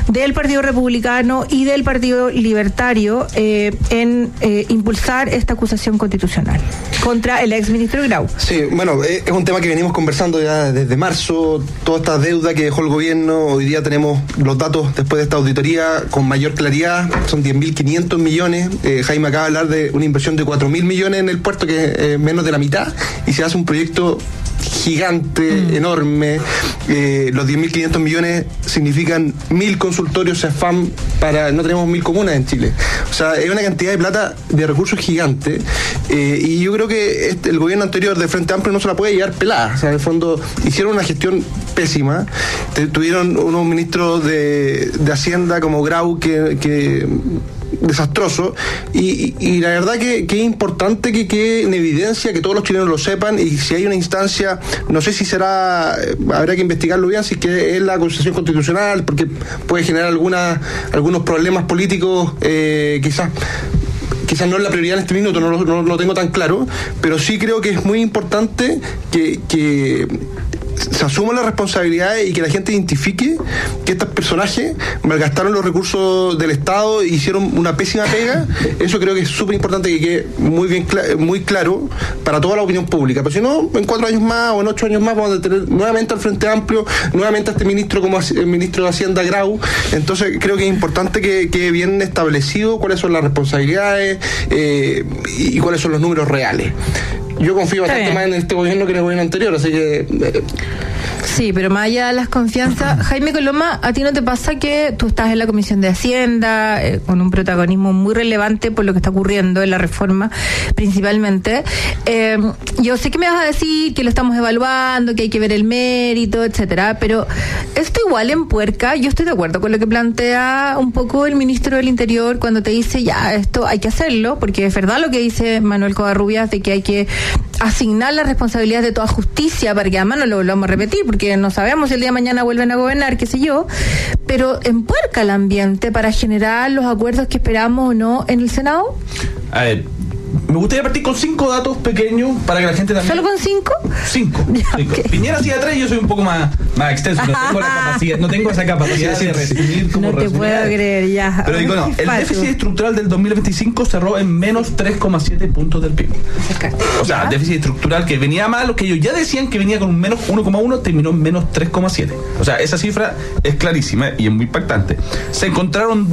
del Partido Republicano y del Partido Libertario en impulsar esta acusación constitucional contra el exministro Grau. Sí, bueno, es un tema que venimos conversando ya desde marzo, toda esta deuda que dejó el gobierno. Hoy día tenemos los datos después de esta auditoría con mayor claridad, son 10.500 millones. Jaime acaba de hablar de una inversión de 4.000 millones en el puerto, que es menos de la mitad, y se hace un proyecto gigante, enorme. Los 10.500 millones significan 1.000 consultorios CEFAM no tenemos 1.000 comunas en Chile. O sea, es una cantidad de plata, de recursos gigante, y yo creo que el gobierno anterior de Frente Amplio no se la puede llevar pelada. O sea, en el fondo hicieron una gestión pésima. Tuvieron unos ministros de Hacienda como Grau que desastroso, y la verdad que es importante que quede en evidencia, que todos los chilenos lo sepan, y si hay una instancia, no sé si habrá que investigarlo bien, si es que es la acusación constitucional, porque puede generar algunos problemas políticos, quizás no es la prioridad en este minuto, no lo tengo tan claro, pero sí creo que es muy importante que se asuman las responsabilidades y que la gente identifique que estos personajes malgastaron los recursos del Estado e hicieron una pésima pega. Eso creo que es súper importante que quede muy claro para toda la opinión pública. Pero si no, en 4 años más o en 8 años más vamos a tener nuevamente al Frente Amplio, nuevamente a este ministro como el ministro de Hacienda Grau. Entonces creo que es importante que quede bien establecido cuáles son las responsabilidades y cuáles son los números reales. Yo confío bastante más en este gobierno que en el gobierno anterior, así que... Sí, pero más allá de las confianzas, Jaime Coloma, ¿a ti no te pasa que tú estás en la Comisión de Hacienda con un protagonismo muy relevante por lo que está ocurriendo en la reforma, principalmente? Yo sé que me vas a decir que lo estamos evaluando, que hay que ver el mérito, etcétera, pero esto igual en puerca. Yo estoy de acuerdo con lo que plantea un poco el ministro del Interior cuando te dice, ya, esto hay que hacerlo, porque es verdad lo que dice Manuel Covarrubias de que hay que asignar las responsabilidades de toda justicia para que además no lo volvamos a repetir, porque no sabemos si el día de mañana vuelven a gobernar, qué sé yo, pero empuerca el ambiente para generar los acuerdos que esperamos o no en el Senado. A ver, me gustaría partir con 5 datos pequeños para que la gente también... ¿Solo con 5? 5. Okay. Piñera hacía 3 y yo soy un poco más extenso. No tengo esa capacidad de resumir como no te puedo creer, ya. Pero digo, no, el déficit estructural del 2025 cerró en menos 3,7 puntos del PIB. O sea, ¿ya? Déficit estructural que venía mal, lo que ellos ya decían que venía con un menos 1,1, terminó en menos 3,7. O sea, esa cifra es clarísima y es muy impactante. Se encontraron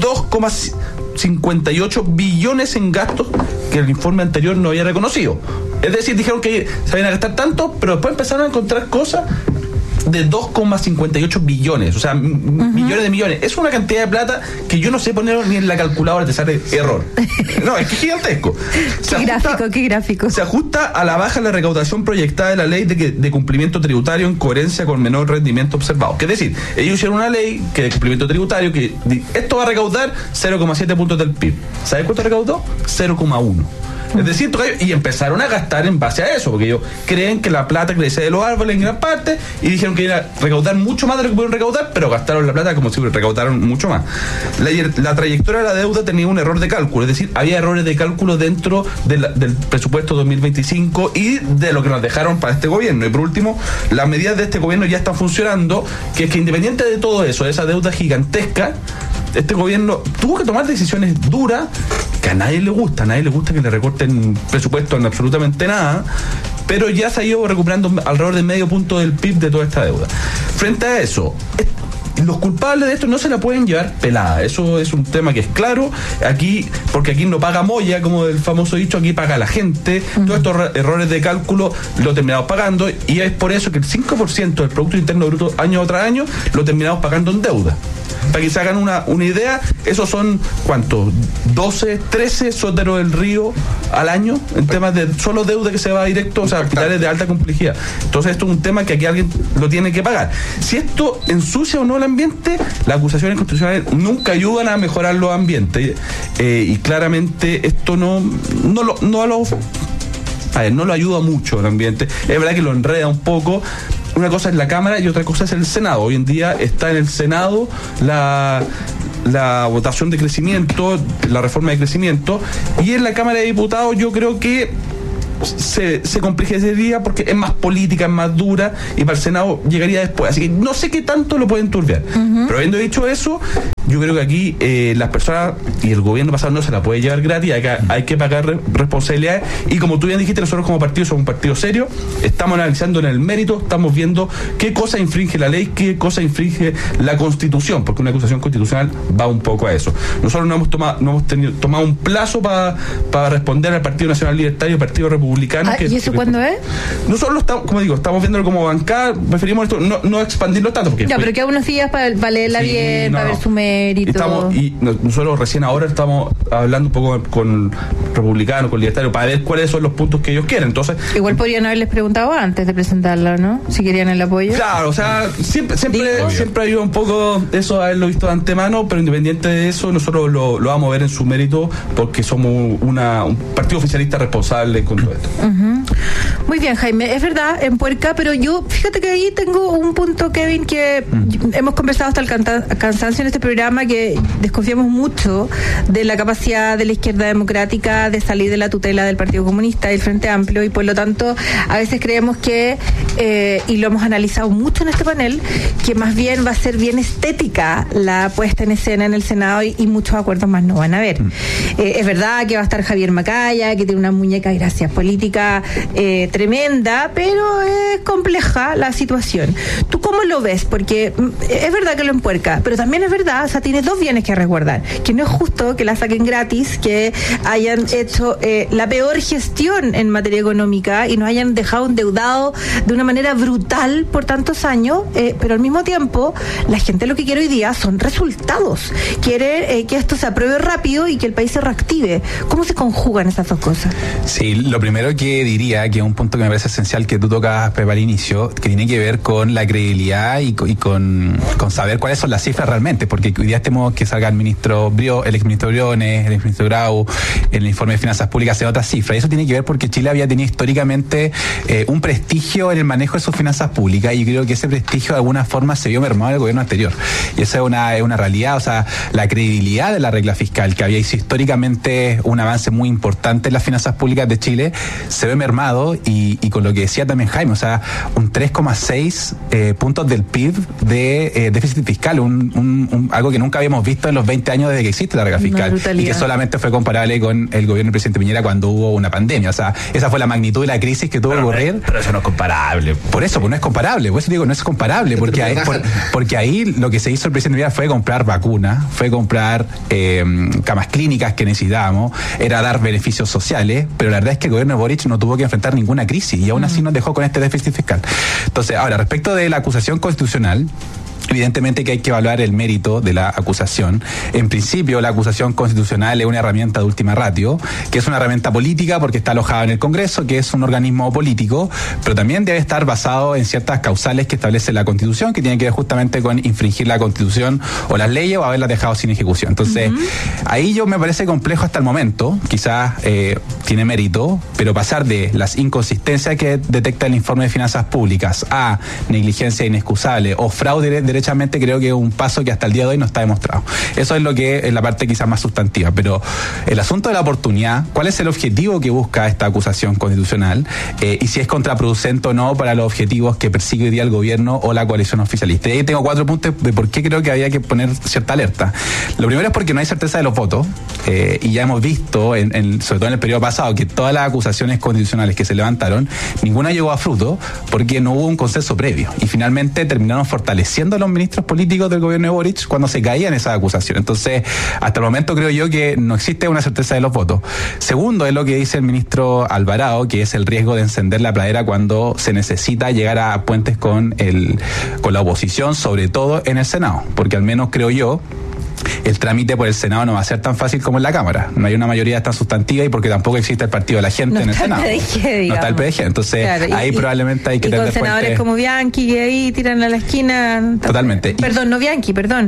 2,58 billones en gastos que el informe anterior no había reconocido. Es decir, dijeron que se iban a gastar tanto, pero después empezaron a encontrar cosas de 2,58 billones, o sea, millones de millones. Es una cantidad de plata que yo no sé ponerlo ni en la calculadora, te sale error. No, es que es gigantesco. Qué gráfico. Se ajusta a la baja la recaudación proyectada de la ley de cumplimiento tributario en coherencia con menor rendimiento observado. Que es decir, ellos hicieron una ley que de cumplimiento tributario que esto va a recaudar 0,7 puntos del PIB. ¿Sabes cuánto recaudó? 0,1. Es decir, y empezaron a gastar en base a eso, porque ellos creen que la plata crece de los árboles en gran parte, y dijeron que iban a recaudar mucho más de lo que pudieron recaudar, pero gastaron la plata como si recaudaron mucho más. La trayectoria de la deuda tenía un error de cálculo, es decir, había errores de cálculo dentro del presupuesto 2025 y de lo que nos dejaron para este gobierno. Y por último, las medidas de este gobierno ya están funcionando, que es que independiente de todo eso, de esa deuda gigantesca, este gobierno tuvo que tomar decisiones duras que a nadie le gusta que le recorten presupuesto en absolutamente nada, pero ya se ha ido recuperando alrededor de medio punto del PIB de toda esta deuda. Frente a eso, los culpables de esto no se la pueden llevar pelada. Eso es un tema que es claro aquí, porque aquí no paga Moya, como el famoso dicho, aquí paga la gente. Todos estos errores de cálculo lo terminamos pagando, y es por eso que el 5% del Producto Interno Bruto año tras año lo terminamos pagando en deuda. Para que se hagan una idea, esos son, ¿cuántos? 12, 13 Sotero del Río al año, en temas de solo deuda que se va directo, o sea, hospitales de alta complejidad. Entonces esto es un tema que aquí alguien lo tiene que pagar. Si esto ensucia o no el ambiente, las acusaciones constitucionales nunca ayudan a mejorar los ambientes, y claramente esto no lo ayuda mucho al ambiente. Es verdad que lo enreda un poco. Una cosa es la Cámara y otra cosa es el Senado. Hoy en día está en el Senado la votación de crecimiento, la reforma de crecimiento, y en la Cámara de Diputados yo creo que se complejizaría porque es más política, es más dura, y para el Senado llegaría después. Así que no sé qué tanto lo pueden turbiar. Pero habiendo dicho eso, yo creo que aquí las personas y el gobierno pasado no se la puede llevar gratis, hay que pagar responsabilidades, y como tú bien dijiste, nosotros como partido somos un partido serio, estamos analizando en el mérito, estamos viendo qué cosa infringe la ley, qué cosa infringe la Constitución, porque una acusación constitucional va un poco a eso. Nosotros no hemos tomado un plazo para responder al Partido Nacional Libertario y al Partido Republicano. ¿Y eso cuándo es? Nosotros como digo, estamos viéndolo como bancada, preferimos esto, no expandirlo tanto. Porque pero que a unos días para leerla bien, para ver su mérito. Nosotros recién ahora estamos hablando un poco con republicanos, con libertarios, para ver cuáles son los puntos que ellos quieren. Entonces, igual podrían haberles preguntado antes de presentarla, ¿no? Si querían el apoyo. Claro, o sea, siempre ha habido un poco eso, haberlo visto de antemano, pero independiente de eso, nosotros lo vamos a ver en su mérito, porque somos un partido oficialista responsable con todo esto. Muy bien, Jaime, es verdad, en Puerca, pero yo, fíjate que ahí tengo un punto, Kevin, que hemos conversado hasta el cansancio en este programa, que desconfiamos mucho de la capacidad de la izquierda democrática de salir de la tutela del Partido Comunista y del Frente Amplio, y por lo tanto a veces creemos que, y lo hemos analizado mucho en este panel, que más bien va a ser bien estética la puesta en escena en el Senado, y muchos acuerdos más no van a haber. Es verdad que va a estar Javier Macaya, que tiene una muñeca de gracia política tremenda, pero es compleja la situación. ¿Tú cómo lo ves? Porque es verdad que lo empuerca, pero también es verdad, o sea, tiene dos bienes que resguardar, que no es justo que la saquen gratis, que hayan hecho la peor gestión en materia económica y nos hayan dejado endeudados de una manera brutal por tantos años, pero al mismo tiempo la gente lo que quiere hoy día son resultados, quiere que esto se apruebe rápido y que el país se reactive. ¿Cómo se conjugan esas dos cosas? Sí, lo primero que diría, que es un punto que me parece esencial que tú tocas, Pepe, al inicio, que tiene que ver con la credibilidad y con saber cuáles son las cifras realmente, porque hoy día tenemos que salga el exministro Briones, el exministro Grau, el informe de finanzas públicas de otras cifras, y eso tiene que ver porque Chile había tenido históricamente un prestigio en el manejo de sus finanzas públicas, y creo que ese prestigio de alguna forma se vio mermado en el gobierno anterior, y esa es una realidad. O sea, la credibilidad de la regla fiscal, que había sido históricamente un avance muy importante en las finanzas públicas de Chile, se ve mermado, y con lo que decía también Jaime, o sea, un 3,6 puntos del PIB de déficit fiscal, algo que nunca habíamos visto en los 20 años desde que existe la regla fiscal, y que solamente fue comparable con el gobierno del presidente Piñera cuando hubo una pandemia. O sea, esa fue la magnitud de la crisis que tuvo que ocurrir. Pero eso no es comparable. Por eso, pues no es comparable. Por eso digo, no es comparable, porque ahí lo que se hizo el presidente Piñera fue comprar vacunas, fue comprar camas clínicas que necesitábamos, era dar beneficios sociales, pero la verdad es que el gobierno de Boric no tuvo que enfrentar ninguna crisis, y aún así nos dejó con este déficit fiscal. Entonces, ahora, respecto de la acusación constitucional, evidentemente que hay que evaluar el mérito de la acusación. En principio, la acusación constitucional es una herramienta de última ratio, que es una herramienta política porque está alojada en el Congreso, que es un organismo político, pero también debe estar basado en ciertas causales que establece la Constitución, que tienen que ver justamente con infringir la Constitución o las leyes o haberlas dejado sin ejecución. Entonces, ahí yo me parece complejo hasta el momento, quizás tiene mérito, pero pasar de las inconsistencias que detecta el informe de finanzas públicas a negligencia inexcusable o fraude derechamente, creo que es un paso que hasta el día de hoy no está demostrado. Eso es lo que es la parte quizás más sustantiva, pero el asunto de la oportunidad, ¿cuál es el objetivo que busca esta acusación constitucional? Y si es contraproducente o no para los objetivos que persigue hoy día el gobierno o la coalición oficialista. Y ahí tengo 4 puntos de por qué creo que había que poner cierta alerta. Lo primero es porque no hay certeza de los votos, y ya hemos visto, sobre todo en el periodo pasado, que todas las acusaciones constitucionales que se levantaron, ninguna llegó a fruto porque no hubo un consenso previo, y finalmente terminaron fortaleciendo a los ministros políticos del gobierno de Boric cuando se caían esas acusaciones. Entonces, hasta el momento creo yo que no existe una certeza de los votos. Segundo, es lo que dice el ministro Alvarado, que es el riesgo de encender la pradera cuando se necesita llegar a puentes con la oposición, sobre todo en el Senado, porque al menos creo yo el trámite por el Senado no va a ser tan fácil como en la Cámara. No hay una mayoría tan sustantiva, y porque tampoco existe el Partido de la Gente en el Senado. No está el PDG. Entonces, claro, ahí probablemente hay que tener con senadores como Bianchi, que ahí tiran a la esquina. Totalmente. Perdón, no Bianchi, perdón.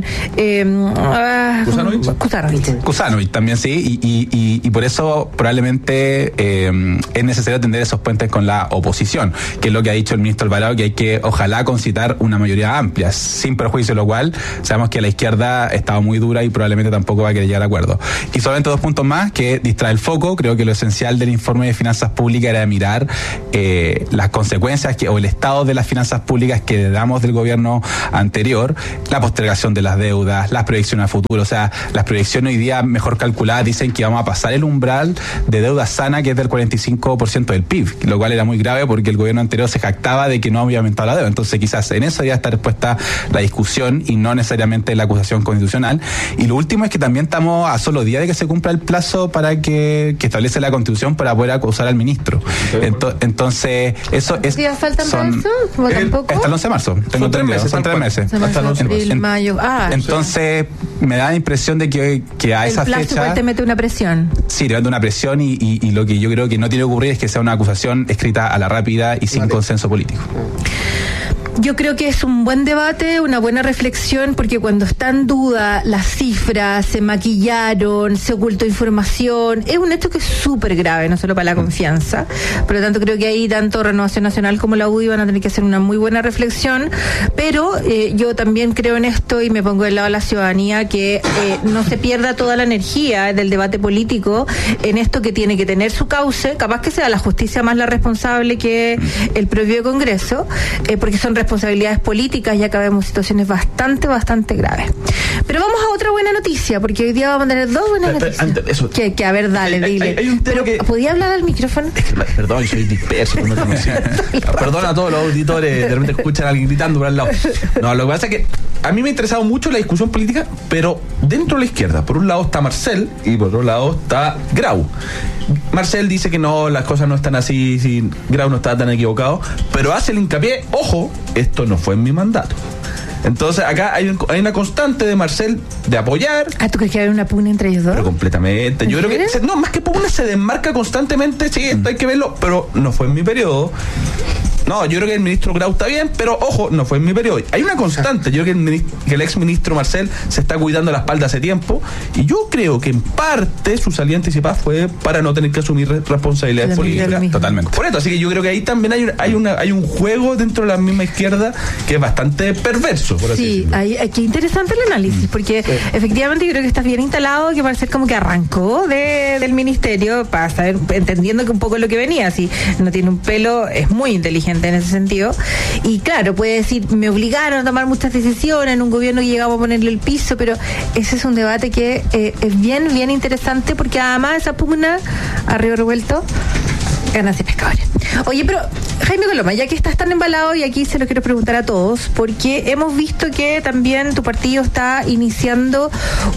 Kuzanovich también, sí. Y por eso probablemente es necesario tender esos puentes con la oposición, que es lo que ha dicho el ministro Alvarado, que hay que, ojalá, concitar una mayoría amplia, sin perjuicio de lo cual sabemos que la izquierda estaba muy dura y probablemente tampoco va a querer llegar a acuerdo. Y solamente 2 puntos más que distrae el foco. Creo que lo esencial del informe de finanzas públicas era mirar las consecuencias o el estado de las finanzas públicas que heredamos del gobierno anterior, la postergación de las deudas, las proyecciones a futuro. O sea, las proyecciones hoy día mejor calculadas dicen que vamos a pasar el umbral de deuda sana, que es del 45% del PIB, lo cual era muy grave porque el gobierno anterior se jactaba de que no había aumentado la deuda. Entonces quizás en eso ya está respuesta la discusión y no necesariamente la acusación constitucional. Y lo último es que también estamos a solo días de que se cumpla el plazo para que establece la Constitución para poder acusar al ministro. Entonces eso es... ¿Ya faltan para eso? ¿O tampoco? Hasta el 11 de marzo. Tengo entendido. Son 3 meses. Hasta el 11 de marzo. Mayo. Entonces me da la impresión de que a esa fecha... El plazo igual te mete una presión. Sí, te mete una presión y lo que yo creo que no tiene que ocurrir es que sea una acusación escrita a la rápida y sin consenso político. Yo creo que es un buen debate, una buena reflexión, porque cuando está en duda las cifras, se maquillaron, se ocultó información, es un hecho que es súper grave, no solo para la confianza. Por lo tanto, creo que ahí tanto Renovación Nacional como la UDI van a tener que hacer una muy buena reflexión, pero yo también creo en esto y me pongo del lado de la ciudadanía, que no se pierda toda la energía del debate político en esto que tiene que tener su cauce, capaz que sea la justicia más la responsable que el propio Congreso, porque son responsabilidades políticas, ya que vemos situaciones bastante graves. Pero vamos a otra buena noticia, porque hoy día vamos a tener 2 buenas noticias. Antes de eso. Que a ver, dale, dile. Hay un tema. Pero, ¿podía hablar al micrófono? Es que, perdón, soy disperso. Perdón a todos los auditores, de repente escuchan a alguien gritando por al lado. No, lo que pasa es que a mí me ha interesado mucho la discusión política, pero dentro de la izquierda. Por un lado está Marcel y por otro lado está Grau. Marcel dice que no, las cosas no están así, si Grau no está tan equivocado, pero hace el hincapié, ojo, esto no fue en mi mandato. Entonces acá hay una constante de Marcel de apoyar. ¿Tú crees que hay una pugna entre ellos dos? Pero completamente. Yo creo que más que pugna se desmarca constantemente. Sí, esto hay que verlo, pero no fue en mi periodo. No, yo creo que el ministro Grau está bien, pero ojo, no fue en mi periodo. Hay una constante. Yo creo que el ex ministro Marcel se está cuidando la espalda hace tiempo, y yo creo que en parte su salida anticipada fue para no tener que asumir responsabilidades políticas. Totalmente. Por esto, así que yo creo que ahí también hay un juego dentro de la misma izquierda que es bastante perverso, por así decirlo. Qué interesante el análisis, porque efectivamente yo creo que estás bien instalado, que parece como que arrancó del ministerio para saber, entendiendo que un poco lo que venía, si no tiene un pelo, es muy inteligente en ese sentido, y claro, puede decir, me obligaron a tomar muchas decisiones en un gobierno que llegaba a ponerle el piso, pero ese es un debate que es bien interesante, porque además esa pugna a río revuelto, ganas y pescadores. Oye, pero Jaime Coloma, ya que estás tan embalado, y aquí se lo quiero preguntar a todos, porque hemos visto que también tu partido está iniciando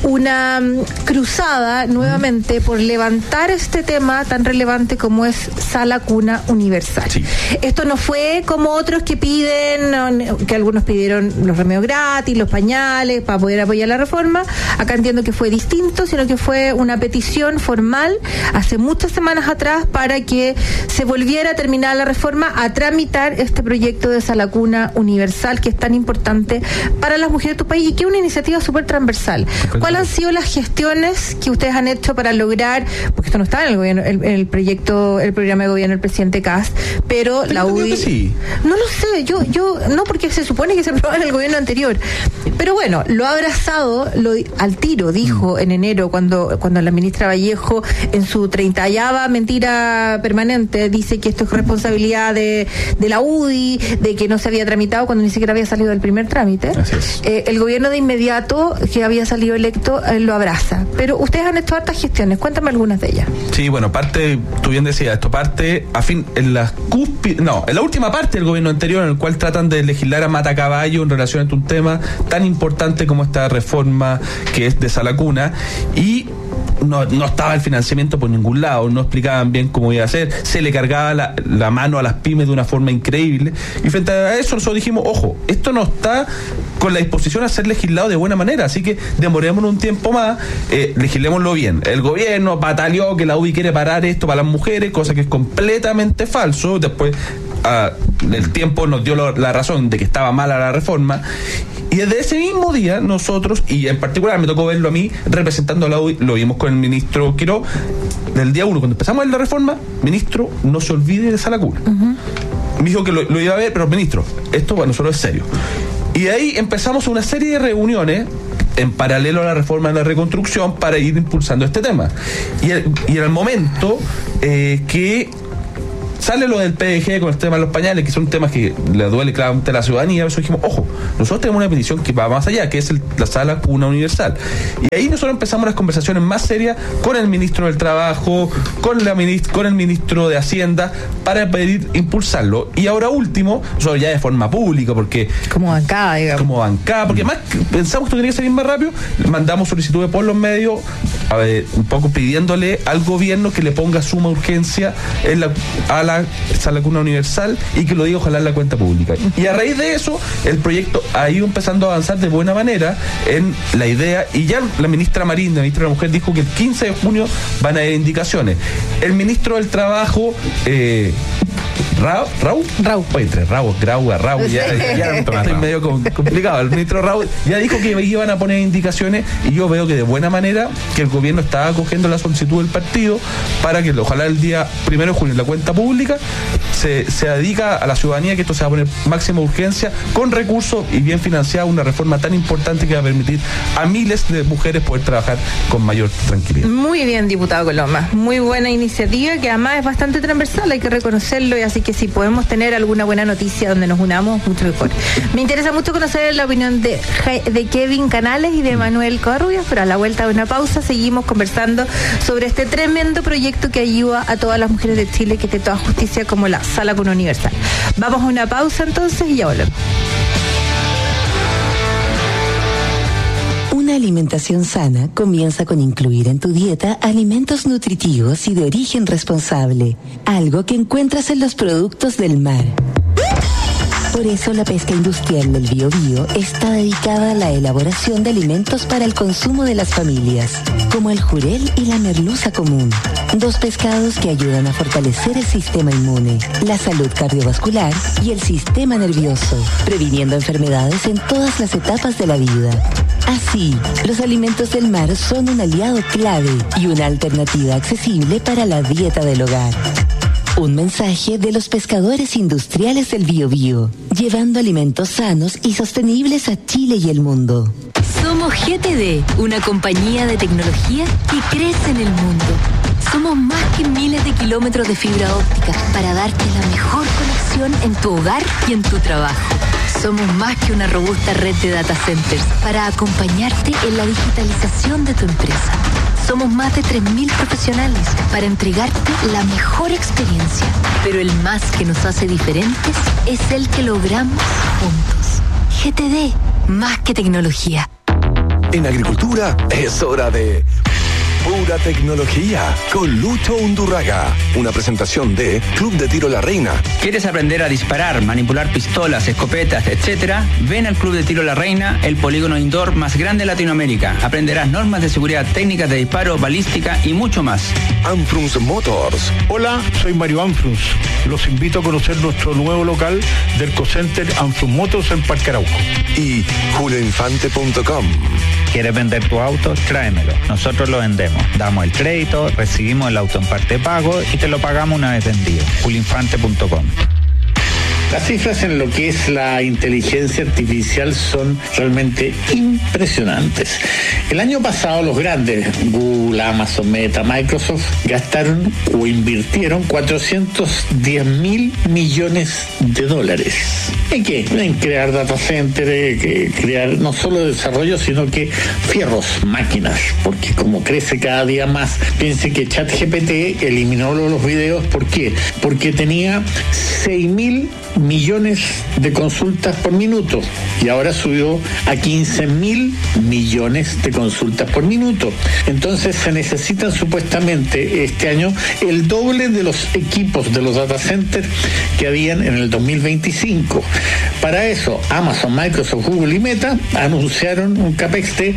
una cruzada nuevamente por levantar este tema tan relevante como es Sala Cuna Universal. Sí. Esto no fue como otros que piden, que algunos pidieron los remedios gratis, los pañales, para poder apoyar la reforma. Acá entiendo que fue distinto, sino que fue una petición formal hace muchas semanas atrás para que se volviera a terminar la reforma, a tramitar este proyecto de Sala Cuna Universal, que es tan importante para las mujeres de tu país y que es una iniciativa súper transversal. ¿Cuáles han sido las gestiones que ustedes han hecho para lograr, porque esto no estaba en el gobierno, el proyecto, el programa de gobierno del presidente Kast, pero la UDI... Sí. No lo sé, yo no, porque se supone que se aprobó en el gobierno anterior, pero bueno, lo ha abrazado, al tiro dijo en enero, cuando la ministra Vallejo, en su 30ª mentira permanente, dice que esto es responsabilidad de la UDI, de que no se había tramitado cuando ni siquiera había salido del primer trámite. Así es. El gobierno de inmediato, que había salido electo, lo abraza. Pero ustedes han hecho hartas gestiones, cuéntame algunas de ellas. Sí, bueno, tú bien decías, esto parte en la última parte del gobierno anterior, en el cual tratan de legislar a matacaballo en relación a un tema tan importante como esta reforma que es de Sala Cuna, y no estaba el financiamiento por ningún lado, no explicaban bien cómo iba a ser, se le cargaba la mano a las pymes de una forma increíble, y frente a eso nosotros dijimos, ojo, esto no está con la disposición a ser legislado de buena manera, así que demorémonos un tiempo más, legislémoslo bien. El gobierno bataleó que la UDI quiere parar esto para las mujeres, cosa que es completamente falso. Después el tiempo nos dio la razón de que estaba mala la reforma, y desde ese mismo día nosotros, y en particular me tocó verlo a mí representando a la UDI, lo vimos con el ministro Quiró, del día 1 cuando empezamos a ver la reforma: ministro, no se olvide de Sala Cuna. Me dijo que lo iba a ver, pero ministro, esto para nosotros es serio. Y de ahí empezamos una serie de reuniones en paralelo a la reforma de la reconstrucción para ir impulsando este tema. Y en el momento que sale lo del PDG con el tema de los pañales, que son temas que le duele claramente a la ciudadanía, eso dijimos, ojo, nosotros tenemos una petición que va más allá, que es la sala cuna universal. Y ahí nosotros empezamos las conversaciones más serias con el ministro del Trabajo, con el ministro de Hacienda, para pedir impulsarlo. Y ahora último, nosotros ya de forma pública, porque... Como bancada, digamos. Como bancada, porque además pensamos que tenía que salir más rápido, mandamos solicitudes por los medios, un poco pidiéndole al gobierno que le ponga suma urgencia a la sala cuna universal y que lo diga ojalá en la cuenta pública. Y a raíz de eso, el proyecto ha ido empezando a avanzar de buena manera en la idea, y ya la ministra Marín, la ministra de la Mujer, dijo que el 15 de junio van a haber indicaciones. El ministro del Trabajo, Raúl, ya estoy medio complicado. El ministro Raúl ya dijo que iban a poner indicaciones, y yo veo que de buena manera que el gobierno está acogiendo la solicitud del partido para que ojalá el día 1 de junio en la cuenta pública se dedica a la ciudadanía, que esto se va a poner máxima urgencia, con recursos y bien financiada, una reforma tan importante que va a permitir a miles de mujeres poder trabajar con mayor tranquilidad. Muy bien, diputado Coloma, muy buena iniciativa, que además es bastante transversal, hay que reconocerlo, y así que si podemos tener alguna buena noticia donde nos unamos, mucho mejor. Me interesa mucho conocer la opinión de Kevin Canales y de Manuel Covarrubias, pero a la vuelta de una pausa seguimos conversando sobre este tremendo proyecto que ayuda a todas las mujeres de Chile, que esté toda justicia, como la sala cuna universal. Vamos a una pausa entonces y ya volvemos. Una alimentación sana comienza con incluir en tu dieta alimentos nutritivos y de origen responsable, algo que encuentras en los productos del mar. Por eso la pesca industrial del Biobío está dedicada a la elaboración de alimentos para el consumo de las familias, como el jurel y la merluza común, dos pescados que ayudan a fortalecer el sistema inmune, la salud cardiovascular y el sistema nervioso, previniendo enfermedades en todas las etapas de la vida. Así, los alimentos del mar son un aliado clave y una alternativa accesible para la dieta del hogar. Un mensaje de los pescadores industriales del Biobío, llevando alimentos sanos y sostenibles a Chile y el mundo. Somos GTD, una compañía de tecnología que crece en el mundo. Somos más que miles de kilómetros de fibra óptica para darte la mejor conexión en tu hogar y en tu trabajo. Somos más que una robusta red de data centers para acompañarte en la digitalización de tu empresa. Somos más de 3.000 profesionales para entregarte la mejor experiencia. Pero el más que nos hace diferentes es el que logramos juntos. GTD, más que tecnología. En agricultura es hora de Pura Tecnología con Lucho Undurraga. Una presentación de Club de Tiro La Reina. ¿Quieres aprender a disparar, manipular pistolas, escopetas, etcétera? Ven al Club de Tiro La Reina, el polígono indoor más grande de Latinoamérica. Aprenderás normas de seguridad, técnicas de disparo, balística y mucho más. Anfrunz Motors. Hola, soy Mario Anfrunz. Los invito a conocer nuestro nuevo local del Cocenter Anfrunz Motors en Parque Arauco. Y julioinfante.com. ¿Quieres vender tu auto? Tráemelo. Nosotros lo vendemos. Damos el crédito, recibimos el auto en parte de pago y te lo pagamos una vez vendido. julioinfante.com. Las cifras en lo que es la inteligencia artificial son realmente impresionantes. El año pasado los grandes, Google, Amazon, Meta, Microsoft, gastaron o invirtieron 410.000 millones de dólares. ¿En qué? En crear data center, crear no solo desarrollo, sino que fierros, máquinas, porque como crece cada día más, piense que ChatGPT eliminó los videos. ¿Por qué? Porque tenía 6.000 millones de consultas por minuto y ahora subió a 15.000 millones de consultas por minuto. Entonces se necesitan supuestamente este año el doble de los equipos de los data centers que habían en el 2025. Para eso, Amazon, Microsoft, Google y Meta anunciaron un capex de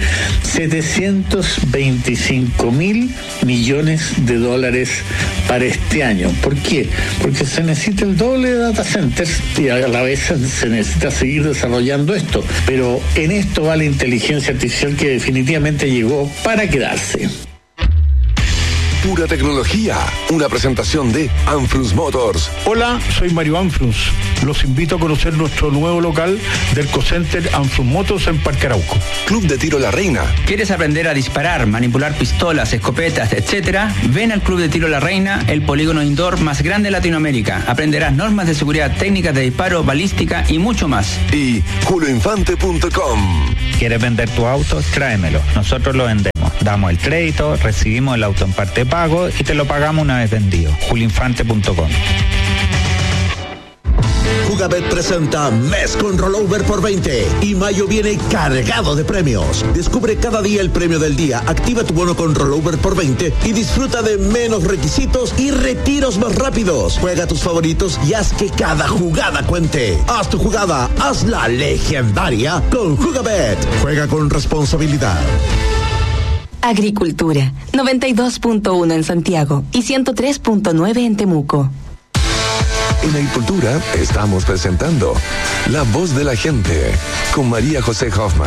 725.000 millones de dólares para este año. ¿Por qué? Porque se necesita el doble de data centers y a la vez se necesita seguir desarrollando esto. Pero en esto va la inteligencia artificial, que definitivamente llegó para quedarse. Pura Tecnología, una presentación de Anfrus Motors. Hola, soy Mario Anfrus. Los invito a conocer nuestro nuevo local del Cocenter Anfrus Motors en Parque Arauco. Club de Tiro La Reina. ¿Quieres aprender a disparar, manipular pistolas, escopetas, etcétera? Ven al Club de Tiro La Reina, el polígono indoor más grande de Latinoamérica. Aprenderás normas de seguridad, técnicas de disparo, balística y mucho más. Y julioinfante.com. ¿Quieres vender tu auto? Tráemelo. Nosotros lo vendemos. Damos el crédito, recibimos el auto en parte pago y te lo pagamos una vez vendido. julioinfante.com. Jugabet presenta Mes con Rollover por 20 y mayo viene cargado de premios. Descubre cada día el premio del día, activa tu bono con Rollover por 20 y disfruta de menos requisitos y retiros más rápidos. Juega tus favoritos y haz que cada jugada cuente. Haz tu jugada, hazla legendaria con Jugabet. Juega con responsabilidad. Agricultura, 92.1 en Santiago y 103.9 en Temuco. En Agricultura estamos presentando La Voz de la Gente con María José Hoffman.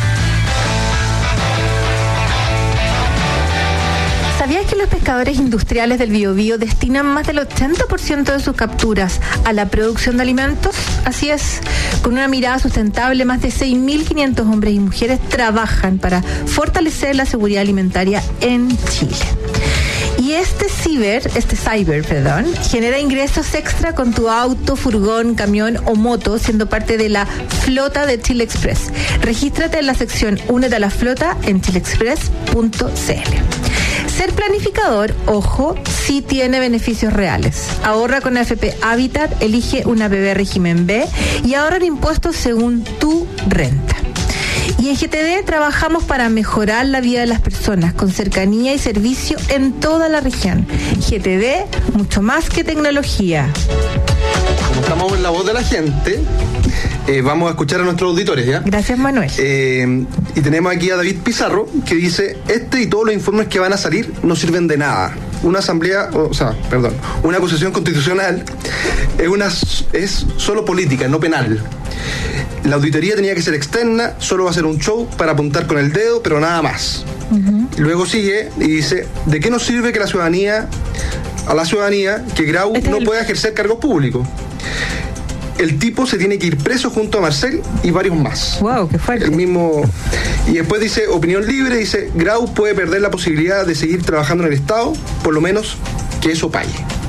¿Sabías que los pescadores industriales del Biobío destinan más del 80% de sus capturas a la producción de alimentos? Así es, con una mirada sustentable, más de 6.500 hombres y mujeres trabajan para fortalecer la seguridad alimentaria en Chile. Y este cyber, genera ingresos extra con tu auto, furgón, camión o moto, siendo parte de la flota de Chile Express. Regístrate en la sección Únete a la flota en chileexpress.cl. Ser planificador, ojo, sí tiene beneficios reales. Ahorra con AFP Habitat, elige una APB régimen B y ahorra impuestos según tu renta. Y en GTD trabajamos para mejorar la vida de las personas con cercanía y servicio en toda la región. GTD, mucho más que tecnología. Como estamos en La Voz de la Gente, vamos a escuchar a nuestros auditores, ¿ya? Gracias, Manuel. Y tenemos aquí a David Pizarro, que dice: y todos los informes que van a salir no sirven de nada. Una acusación constitucional es solo política, no penal. La auditoría tenía que ser externa, solo va a ser un show para apuntar con el dedo, pero nada más. Uh-huh. Luego sigue y dice: ¿de qué nos sirve que a la ciudadanía que Grau no pueda ejercer cargos públicos? El tipo se tiene que ir preso junto a Marcel y varios más. Wow, qué fuerte. El mismo. Y después dice: opinión libre, dice: Grau puede perder la posibilidad de seguir trabajando en el Estado, por lo menos que eso pague.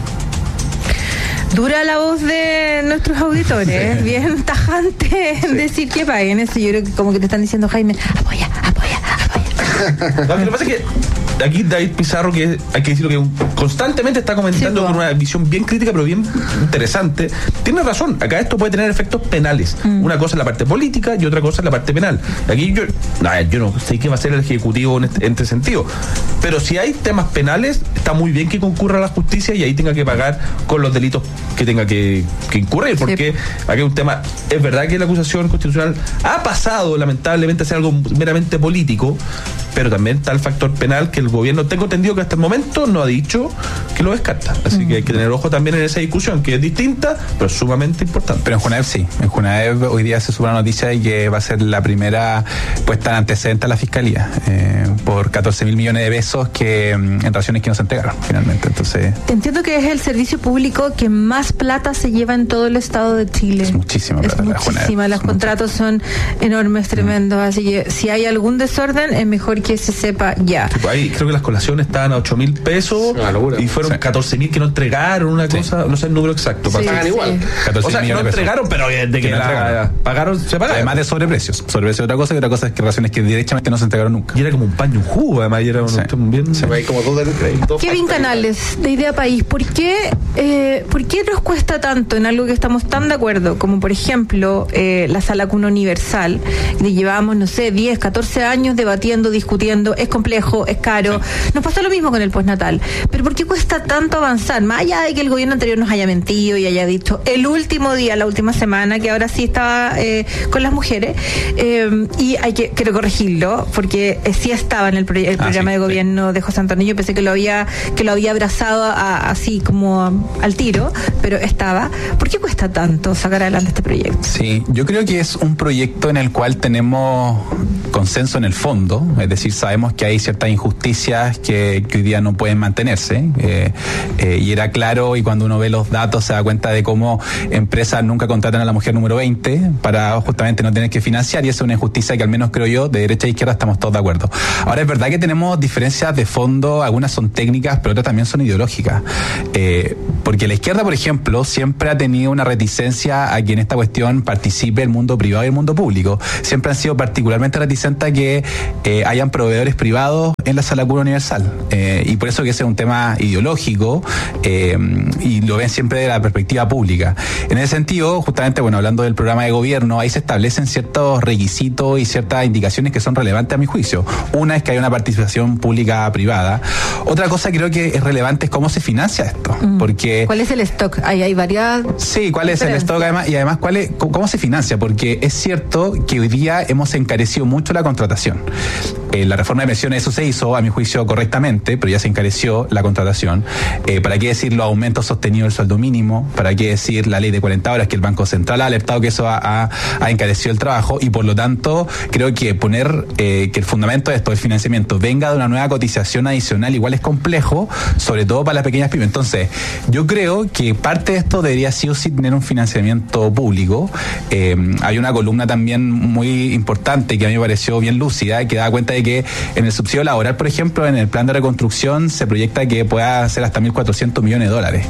Dura la voz de nuestros auditores, bien tajante en decir que paguen eso. Yo creo que como que te están diciendo: Jaime, apoya. Lo que pasa es que aquí David Pizarro, que hay que decirlo, que constantemente está comentando con una visión bien crítica pero bien interesante, tiene razón. Acá esto puede tener efectos penales. Una cosa es la parte política y otra cosa es la parte penal. Aquí yo no sé qué va a hacer el Ejecutivo en este sentido, pero si hay temas penales, está muy bien que concurra a la justicia y ahí tenga que pagar con los delitos que tenga que incurrir, porque aquí hay un tema. Es verdad que la acusación constitucional ha pasado lamentablemente a ser algo meramente político, pero también está el factor penal que el gobierno, tengo entendido que hasta el momento no ha dicho que lo descarta. Así que hay que tener ojo también en esa discusión, que es distinta, pero sumamente importante. Pero en Junaev sí. En Junaev hoy día se sube una noticia de que va a ser la primera puesta en antecedente a la Fiscalía por 14.000 millones de pesos que en raciones que no se entregaron finalmente. Entonces, entiendo que es el servicio público que más plata se lleva en todo el estado de Chile. Es muchísima plata. Los contratos son enormes, tremendos. Así que si hay algún desorden, es mejor que se sepa ya. Ahí creo que las colaciones estaban a 8.000 pesos y fueron 14.000 que no entregaron, una cosa, no sé el número exacto. Pagan igual. O sea, que no entregaron, pero de que pagaron, se pagaron. Además de sobreprecios. Sobreprecios es otra cosa, y otra cosa es que raciones que directamente no se entregaron nunca. Y era como un paño, un jugo, además, y era bien. Como todo Kevin Canales, de Idea País, ¿por qué nos cuesta tanto en algo que estamos tan de acuerdo, como por ejemplo la Sala Cuna Universal, que llevamos, 10, 14 años debatiendo, discutiendo, es complejo, es caro? Nos pasa lo mismo con el postnatal. Pero ¿por qué cuesta cuesta tanto avanzar? Más allá de que el gobierno anterior nos haya mentido y haya dicho el último día, la última semana, que ahora sí estaba con las mujeres, y quiero corregirlo, porque sí estaba en el programa de gobierno de José Antonio. Yo pensé que lo había abrazado así como al tiro, pero estaba. ¿Por qué cuesta tanto sacar adelante este proyecto? Sí, yo creo que es un proyecto en el cual tenemos consenso en el fondo, es decir, sabemos que hay ciertas injusticias que hoy día no pueden mantenerse, y era claro, y cuando uno ve los datos se da cuenta de cómo empresas nunca contratan a la mujer número 20 para justamente no tener que financiar, y esa es una injusticia que al menos creo yo, de derecha e izquierda estamos todos de acuerdo. Ahora, es verdad que tenemos diferencias de fondo, algunas son técnicas, pero otras también son ideológicas, porque la izquierda, por ejemplo, siempre ha tenido una reticencia a que en esta cuestión participe el mundo privado y el mundo público. Siempre han sido particularmente reticentes a que hayan proveedores privados en la sala cuna universal, y por eso que ese es un tema ideológico, y lo ven siempre de la perspectiva pública. En ese sentido, justamente, hablando del programa de gobierno, ahí se establecen ciertos requisitos y ciertas indicaciones que son relevantes a mi juicio. Una es que hay una participación pública-privada. Otra cosa que creo que es relevante es cómo se financia esto, porque... ¿Cuál es el stock? Hay varias... Sí, ¿cuál es el stock además? Y además, ¿cómo se financia? Porque es cierto que hoy día hemos encarecido mucho la contratación. La reforma de pensiones, eso se hizo, a mi juicio, correctamente, pero ya se encareció la contratación. ¿Para qué decir los aumentos sostenidos del sueldo mínimo? ¿Para qué decir la ley de 40 horas, que el Banco Central ha alertado que eso ha encarecido el trabajo? Y por lo tanto, creo que poner que el fundamento de esto, el financiamiento, venga de una nueva cotización adicional, igual es complejo, sobre todo para las pequeñas pymes. Entonces, yo creo que parte de esto debería sí o sí tener un financiamiento público. Hay una columna también muy importante que a mí me pareció bien lúcida, que da cuenta de que en el subsidio laboral, por ejemplo, en el plan de reconstrucción se proyecta que pueda ser hasta $1.400 millones.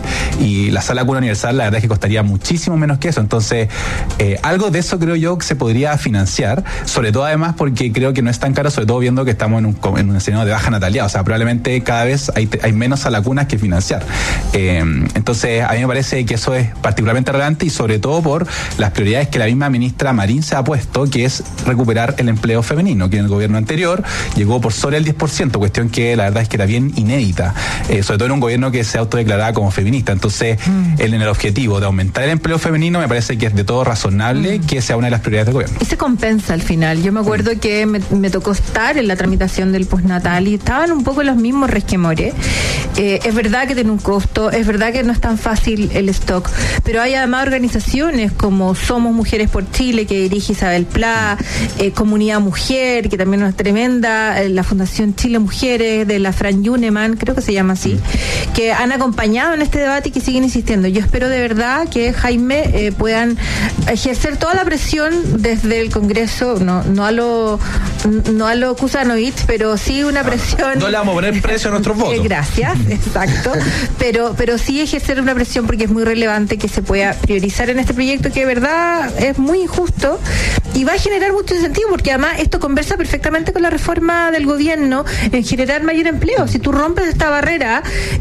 Y la sala cuna universal, la verdad es que costaría muchísimo menos que eso. Entonces, algo de eso creo yo que se podría financiar, sobre todo además porque creo que no es tan caro, sobre todo viendo que estamos en un escenario de baja natalidad. O sea, probablemente cada vez hay menos salacunas que financiar. Entonces, a mí me parece que eso es particularmente relevante, y sobre todo por las prioridades que la misma ministra Marín se ha puesto, que es recuperar el empleo femenino, que en el gobierno anterior llegó por sobre el 10%, cuestión que la verdad es que era bien inédita, sobre todo en un gobierno que se autodeclaraba como feminista. Entonces, en el objetivo de aumentar el empleo femenino, me parece que es de todo razonable que sea una de las prioridades del gobierno. Y se compensa al final. Yo me acuerdo que me tocó estar en la tramitación del postnatal y estaban un poco los mismos resquemores. Es verdad que tiene un costo, es verdad que no es tan fácil el stock, pero hay además organizaciones como Somos Mujeres por Chile, que dirige Isabel Pla, Comunidad Mujer, que también es tremenda, la Fundación Chile Mujeres, de la Fran Yuneman, creo que se llama así, que han acompañado en este debate y que siguen insistiendo. Yo espero de verdad que, Jaime, puedan ejercer toda la presión desde el Congreso, no a lo Kusanovich, pero sí una presión. No le vamos a poner precio a nuestros votos. Gracias, exacto. Pero sí ejercer una presión, porque es muy relevante que se pueda priorizar en este proyecto, que de verdad es muy injusto y va a generar mucho incentivo, porque además esto conversa perfectamente con la reforma del gobierno en generar mayor empleo. Si tú rompes esta barrera,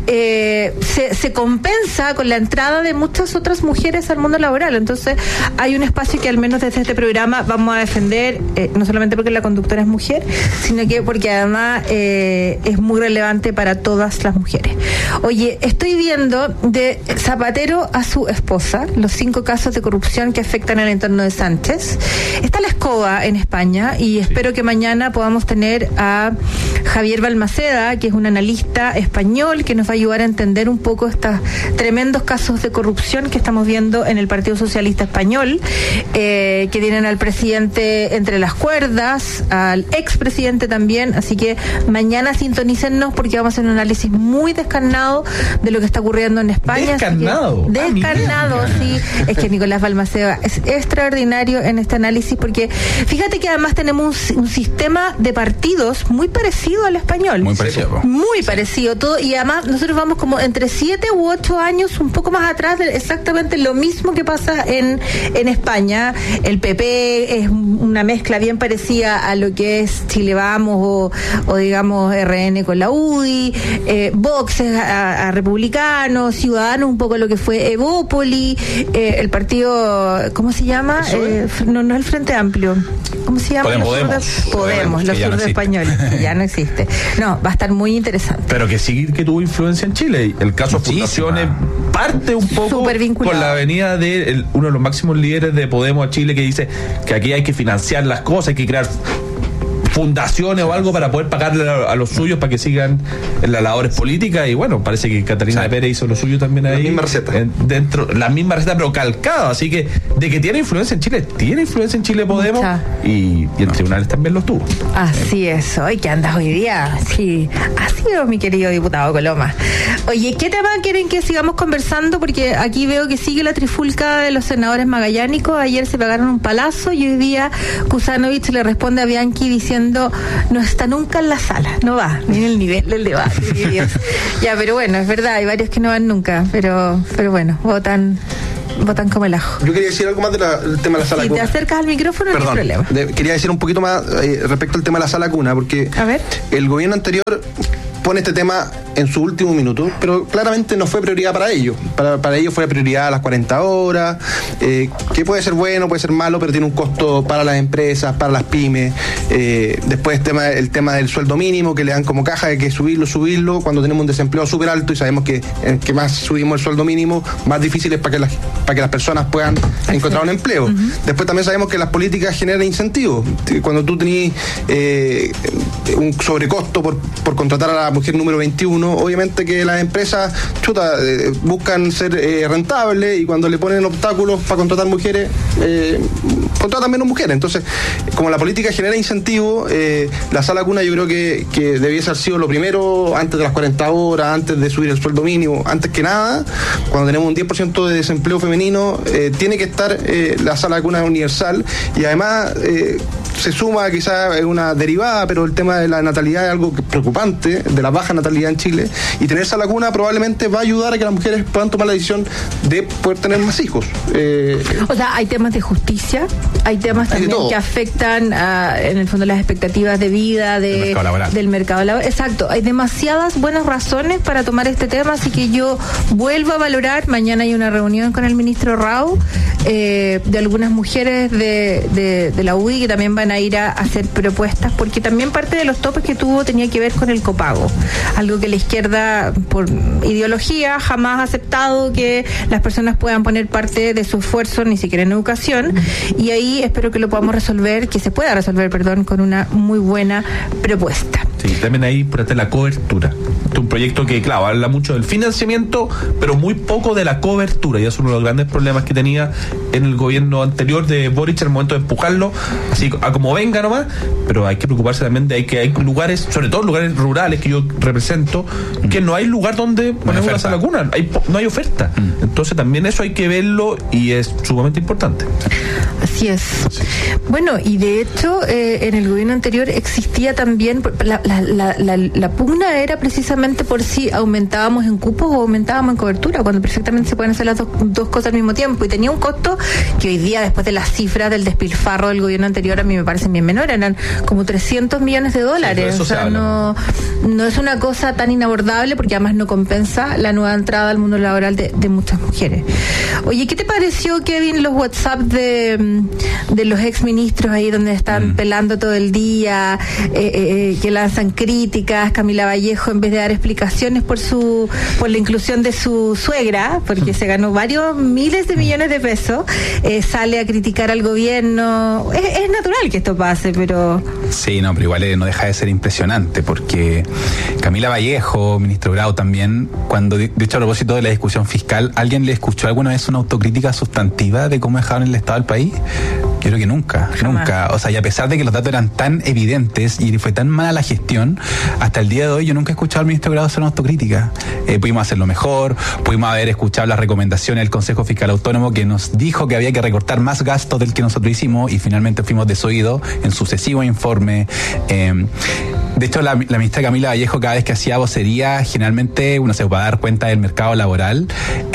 se compensa con la entrada de muchas otras mujeres al mundo laboral. Entonces hay un espacio que al menos desde este programa vamos a defender, no solamente porque la conductora es mujer, sino que porque además es muy relevante para todas las mujeres. Oye, estoy viendo de Zapatero a su esposa los 5 casos de corrupción que afectan al entorno de Sánchez. Está la escoba en España, y espero que mañana podamos tener a Javier Balmaceda, que es un analista español que nos va a ayudar a entender un poco estos tremendos casos de corrupción que estamos viendo en el Partido Socialista Español, que tienen al presidente entre las cuerdas, al expresidente también. Así que mañana sintonícennos, porque vamos a hacer un análisis muy descarnado de lo que está ocurriendo en España. Descarnado. Descarnado, sí. Es que Nicolás Balmaceda es extraordinario en este análisis, porque fíjate que además tenemos un sistema de partidos muy parecido al español. Muy parecido. Muy parecido todo, y además nosotros vamos como entre 7 u 8 años un poco más atrás de exactamente lo mismo que pasa en España. El PP es una mezcla bien parecida a lo que es Chile Vamos o digamos RN con la UDI, Vox es a republicanos, Ciudadanos un poco lo que fue Evópoli, el partido, ¿cómo se llama? No es el Frente Amplio. ¿Cómo se llama? Podemos. Los ya no zurdo existe. español, que ya no existe. No, va a estar muy interesante. Pero que sí que tuvo influencia en Chile. El caso Muchísima. Fundaciones parte un poco Súper vinculado. con la venida de uno de los máximos líderes de Podemos a Chile, que dice que aquí hay que financiar las cosas, hay que crear fundaciones o algo para poder pagarle a los suyos para que sigan en las labores políticas. Y bueno, parece que Catalina Pérez hizo lo suyo también ahí. La misma receta. Dentro, la misma receta, pero calcada. Así que de que tiene influencia en Chile Podemos. Mucha. Y en tribunales también los tuvo. Así es, hoy que andas hoy día. Sí, así es, mi querido diputado Coloma. Oye, ¿qué tema quieren que sigamos conversando? Porque aquí veo que sigue la trifulca de los senadores magallánicos. Ayer se pegaron un palazo y hoy día Kusanovich le responde a Bianchi diciendo: no está nunca en la sala, no va, ni en el nivel del debate. Mi Dios. Ya, pero bueno, es verdad, hay varios que no van nunca, pero bueno, votan como el ajo. Yo quería decir algo más del tema de la sala Si cuna. te acercas al micrófono, no hay problema. Quería decir un poquito más respecto al tema de la sala cuna, porque A ver. el gobierno anterior pone este tema en su último minuto, pero claramente no fue prioridad para ellos. Para ellos fue prioridad a las 40 horas, que puede ser bueno, puede ser malo, pero tiene un costo para las empresas, para las pymes. Después el tema del sueldo mínimo, que le dan como caja, de que subirlo, cuando tenemos un desempleo súper alto y sabemos que más subimos el sueldo mínimo, más difícil es para que las personas puedan encontrar un empleo. Después también sabemos que las políticas generan incentivos. Cuando tú tenés un sobrecosto por contratar a la mujer número 21, obviamente que las empresas buscan ser rentables, y cuando le ponen obstáculos para contratar mujeres, contratan menos mujeres. Entonces, como la política genera incentivos, la sala cuna yo creo que debiese haber sido lo primero, antes de las 40 horas, antes de subir el sueldo mínimo, antes que nada. Cuando tenemos un 10% de desempleo femenino, tiene que estar la sala cuna universal, y además se suma quizás una derivada, pero el tema de la natalidad es algo preocupante, de la baja natalidad en Chile, y tener sala cuna probablemente va a ayudar a que las mujeres puedan tomar la decisión de poder tener más hijos. O sea, hay temas de justicia, hay temas también que afectan en el fondo las expectativas de vida del mercado laboral. Exacto, hay demasiadas buenas razones para tomar este tema, así que yo vuelvo a valorar. Mañana hay una reunión con el ministro Rau de algunas mujeres de la UDI que también van a ir a hacer propuestas, porque también parte de los topes que tuvo tenía que ver con el copago, algo que la izquierda, por ideología, jamás ha aceptado que las personas puedan poner parte de su esfuerzo, ni siquiera en educación, y ahí espero que lo podamos resolver, que se pueda resolver, con una muy buena propuesta. Sí, también ahí por la cobertura. Este es un proyecto que, claro, habla mucho del financiamiento, pero muy poco de la cobertura, y eso es uno de los grandes problemas que tenía en el gobierno anterior de Boric, al momento de empujarlo así a como venga nomás. Pero hay que preocuparse también de que hay lugares, sobre todo lugares rurales que yo represento, que no hay lugar donde poner una sala cuna, no hay oferta. Entonces también eso hay que verlo, y es sumamente importante. Así es. Sí. Bueno, y de hecho en el gobierno anterior existía también la pugna era precisamente por si aumentábamos en cupos o aumentábamos en cobertura, cuando perfectamente se pueden hacer las dos cosas al mismo tiempo, y tenía un costo que hoy día, después de las cifras del despilfarro del gobierno anterior, a mí me parecen bien menores, eran como $300 millones. Sí, o sea, no es una cosa tan inabordable, porque además no compensa la nueva entrada al mundo laboral de muchas mujeres. Oye, ¿qué te pareció, Kevin, los WhatsApp de los exministros ahí donde están pelando todo el día, que lanzan críticas? Camila Vallejo, en vez de dar explicaciones por la inclusión de su suegra, porque se ganó varios miles de millones de pesos, sale a criticar al gobierno. Es natural que esto pase, pero... Sí, no, pero igual no deja de ser impresionante, porque Camila Vallejo, ministro Grau también, cuando, de hecho, a propósito de la discusión fiscal, ¿alguien le escuchó alguna vez una autocrítica sustantiva de cómo dejaron el estado del país? Yo creo que nunca. O sea, y a pesar de que los datos eran tan evidentes y fue tan mala la gestión, hasta el día de hoy yo nunca he escuchado al ministro Grau hacer una autocrítica. Pudimos hacerlo mejor, pudimos haber escuchado las recomendaciones del Consejo Fiscal Autónomo, que nos dijo que había que recortar más gastos del que nosotros hicimos, y finalmente fuimos desoídos en sucesivos informes. De hecho, la ministra Camila Vallejo, cada vez que hacía vocería, generalmente, para dar cuenta del mercado laboral,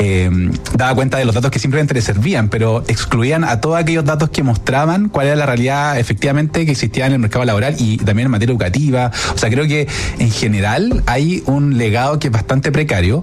daba cuenta de los datos que simplemente le servían, pero excluían a todos aquellos datos que mostraban cuál era la realidad efectivamente que existía en el mercado laboral y también en materia educativa. O sea, creo que en general hay un legado que es bastante precario,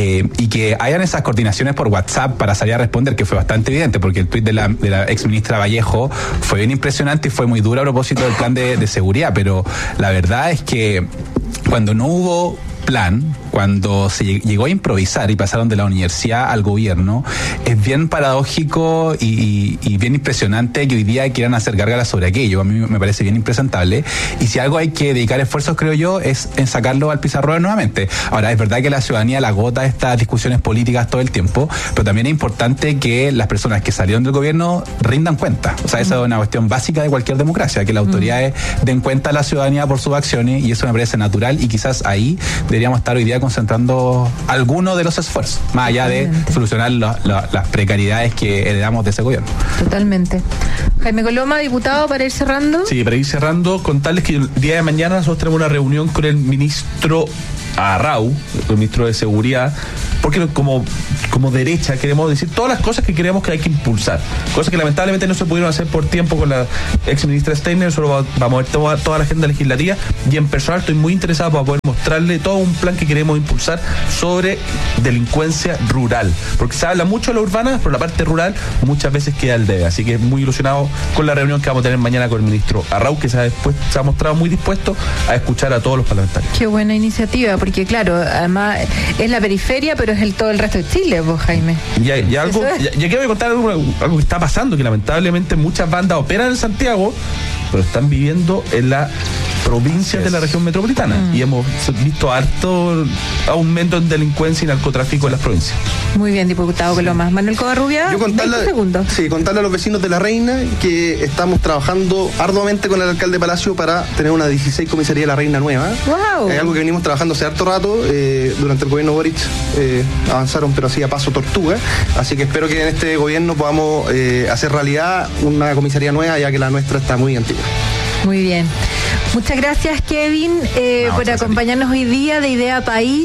y que hayan esas coordinaciones por WhatsApp para salir a responder, que fue bastante evidente, porque el tuit de la ex ministra Vallejo fue bien impresionante y fue muy duro a propósito del plan de seguridad, pero la verdad es que cuando no hubo plan, cuando se llegó a improvisar y pasaron de la universidad al gobierno, es bien paradójico y bien impresionante que hoy día quieran hacer gárgaras sobre aquello. A mí me parece bien impresentable, y si algo hay que dedicar esfuerzos, creo yo, es en sacarlo al pizarrón nuevamente. Ahora, es verdad que la ciudadanía la agota estas discusiones políticas todo el tiempo, pero también es importante que las personas que salieron del gobierno rindan cuenta. O sea, esa es una cuestión básica de cualquier democracia, que las autoridades den cuenta a la ciudadanía por sus acciones, y eso me parece natural, y quizás ahí deberíamos estar hoy día concentrando algunos de los esfuerzos, más allá de solucionar las precariedades que heredamos de ese gobierno. Totalmente. Jaime Coloma, diputado, para ir cerrando. Sí, para ir cerrando, contarles que el día de mañana nosotros tenemos una reunión con el ministro Arrau, el ministro de Seguridad, porque como derecha queremos decir todas las cosas que creemos que hay que impulsar, cosas que lamentablemente no se pudieron hacer por tiempo con la ex ministra Steiner. Solo vamos a ver toda la agenda legislativa, y en personal estoy muy interesado para poder mostrarle todo un plan que queremos impulsar sobre delincuencia rural, porque se habla mucho de la urbana, pero la parte rural muchas veces queda al debe. Así que muy ilusionado con la reunión que vamos a tener mañana con el ministro Arrau, que se ha mostrado muy dispuesto a escuchar a todos los parlamentarios. Qué buena iniciativa, porque claro, además es la periferia, pero es todo el resto de Chile, pues, Jaime. Y algo, ya quiero contar algo que está pasando, que lamentablemente muchas bandas operan en Santiago, pero están viviendo en la provincia de la región metropolitana, y hemos visto harto aumento en delincuencia y narcotráfico en las provincias. Muy bien, diputado Coloma. Manuel Covarrubia, yo contarle a los vecinos de La Reina que estamos trabajando arduamente con el alcalde Palacio para tener una 16 comisaría de La Reina nueva. Wow. Es algo que venimos trabajando hace harto rato. Durante el gobierno Boric avanzaron, pero así a paso tortuga. Así que espero que en este gobierno podamos hacer realidad una comisaría nueva, ya que la nuestra está muy antigua. Muy bien. Muchas gracias, Kevin, por acompañarnos hoy día de Idea País.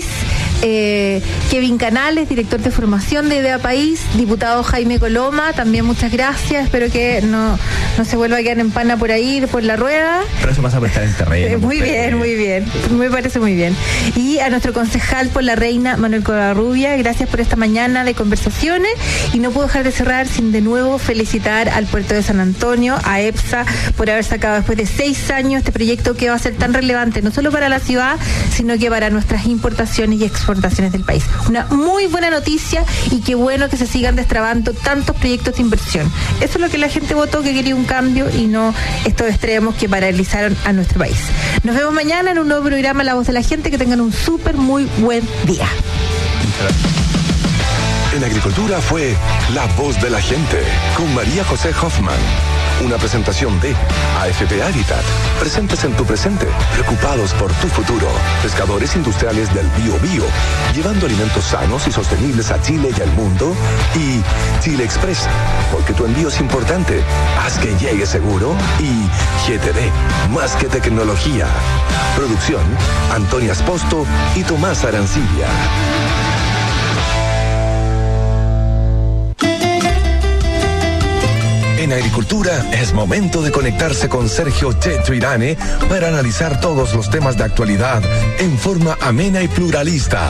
Kevin Canales, director de formación de Idea País, diputado Jaime Coloma, también muchas gracias. Espero que no se vuelva a quedar en pana por ahí, por la rueda. Pero eso pasa por estar en terreno. Muy bien, me parece muy bien. Y a nuestro concejal por La Reina, Manuel Covarrubia, gracias por esta mañana de conversaciones, y no puedo dejar de cerrar sin de nuevo felicitar al puerto de San Antonio, a EPSA, por haber sacado después de 6 años este proyecto que va a ser tan relevante, no solo para la ciudad, sino que para nuestras importaciones y exportaciones del país. Una muy buena noticia, y qué bueno que se sigan destrabando tantos proyectos de inversión. Eso es lo que la gente votó, que quería un cambio, y no estos extremos que paralizaron a nuestro país. Nos vemos mañana en un nuevo programa La Voz de la Gente. Que tengan un súper muy buen día. En Agricultura fue La Voz de la Gente con María José Hoffman. Una presentación de AFP Habitat. Presentes en tu presente, preocupados por tu futuro. Pescadores industriales del Biobío, llevando alimentos sanos y sostenibles a Chile y al mundo. Y Chile Express, porque tu envío es importante. Haz que llegue seguro. Y GTD, más que tecnología. Producción, Antonia Esposto y Tomás Arancibia. En Agricultura es momento de conectarse con Sergio Checho Irane para analizar todos los temas de actualidad en forma amena y pluralista.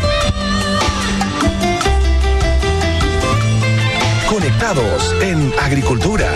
Conectados en Agricultura.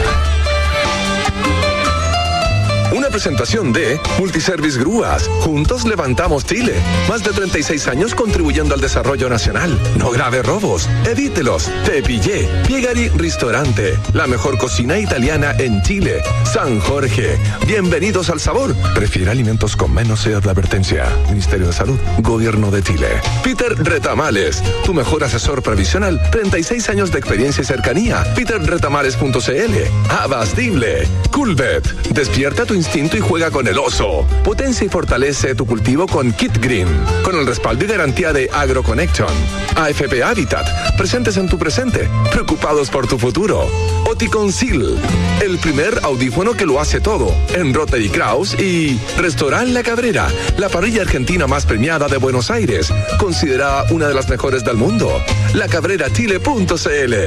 Una presentación de Multiservice Grúas. Juntos levantamos Chile. Más de 36 años contribuyendo al desarrollo nacional. No grave robos. Evítelos. Te pillé. Piegari Ristorante. La mejor cocina italiana en Chile. San Jorge. Bienvenidos al sabor. Prefiere alimentos con menos sed de advertencia. Ministerio de Salud. Gobierno de Chile. Peter Retamales. Tu mejor asesor previsional. 36 años de experiencia y cercanía. peterretamales.cl. Abastible. Coolbet. Despierta tu instinto distinto y juega con el oso. Potencia y fortalece tu cultivo con Kit Green, con el respaldo y garantía de AgroConnection. AFP Habitat, presentes en tu presente, preocupados por tu futuro. Oticon-Sil, el primer audífono que lo hace todo, en Rotary Kraus y Restaurant La Cabrera, la parrilla argentina más premiada de Buenos Aires, considerada una de las mejores del mundo. lacabrerachile.cl.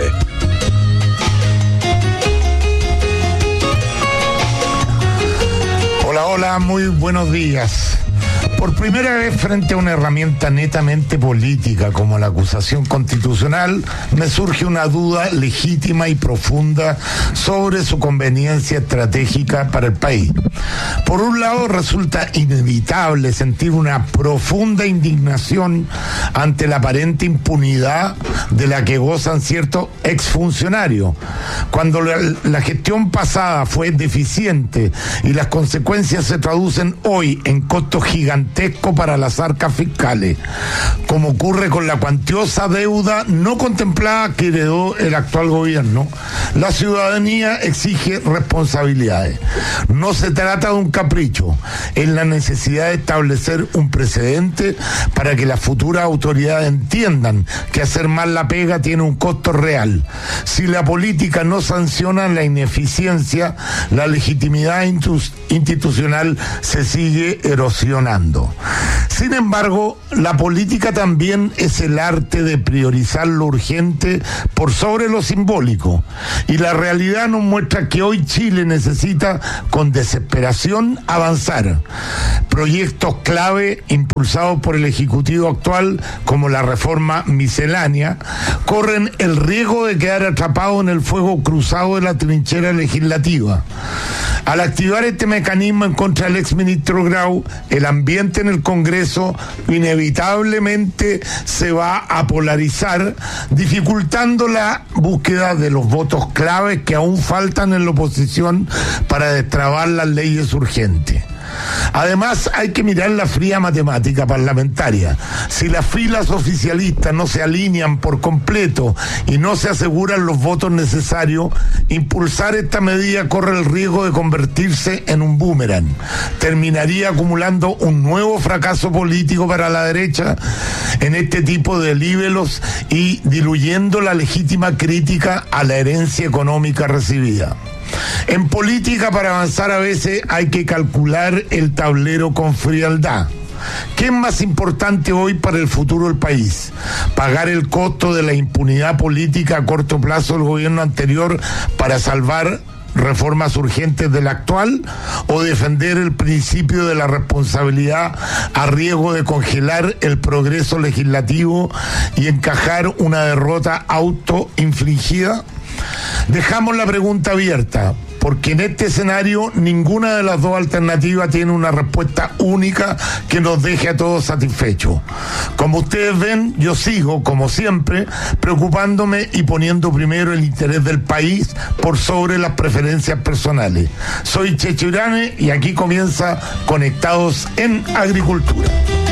Hola, muy buenos días. Por primera vez frente a una herramienta netamente política como la acusación constitucional, me surge una duda legítima y profunda sobre su conveniencia estratégica para el país. Por un lado, resulta inevitable sentir una profunda indignación ante la aparente impunidad de la que gozan ciertos exfuncionarios. Cuando la gestión pasada fue deficiente y las consecuencias se traducen hoy en costos gigantescos para las arcas fiscales, como ocurre con la cuantiosa deuda no contemplada que heredó el actual gobierno, la ciudadanía exige responsabilidades. No se trata de un capricho, es la necesidad de establecer un precedente para que las futuras autoridades entiendan que hacer mal la pega tiene un costo real. Si la política no sanciona la ineficiencia, la legitimidad institucional se sigue erosionando. Sin embargo, la política también es el arte de priorizar lo urgente por sobre lo simbólico, y la realidad nos muestra que hoy Chile necesita con desesperación avanzar. Proyectos clave impulsados por el Ejecutivo actual, como la reforma miscelánea, corren el riesgo de quedar atrapados en el fuego cruzado de la trinchera legislativa. Al activar este mecanismo en contra del exministro Grau, el ambiente en el Congreso inevitablemente se va a polarizar, dificultando la búsqueda de los votos claves que aún faltan en la oposición para destrabar las leyes urgentes. Además, hay que mirar la fría matemática parlamentaria. Si las filas oficialistas no se alinean por completo y no se aseguran los votos necesarios, impulsar esta medida corre el riesgo de convertirse en un boomerang. Terminaría acumulando un nuevo fracaso político para la derecha en este tipo de libelos y diluyendo la legítima crítica a la herencia económica recibida. En política, para avanzar a veces hay que calcular el tablero con frialdad. ¿Qué es más importante hoy para el futuro del país? ¿Pagar el costo de la impunidad política a corto plazo del gobierno anterior para salvar reformas urgentes del actual, o defender el principio de la responsabilidad a riesgo de congelar el progreso legislativo y encajar una derrota autoinfligida? Dejamos la pregunta abierta, porque en este escenario ninguna de las dos alternativas tiene una respuesta única que nos deje a todos satisfechos. Como ustedes ven, yo sigo, como siempre, preocupándome y poniendo primero el interés del país por sobre las preferencias personales. Soy Checho Urane y aquí comienza Conectados en Agricultura.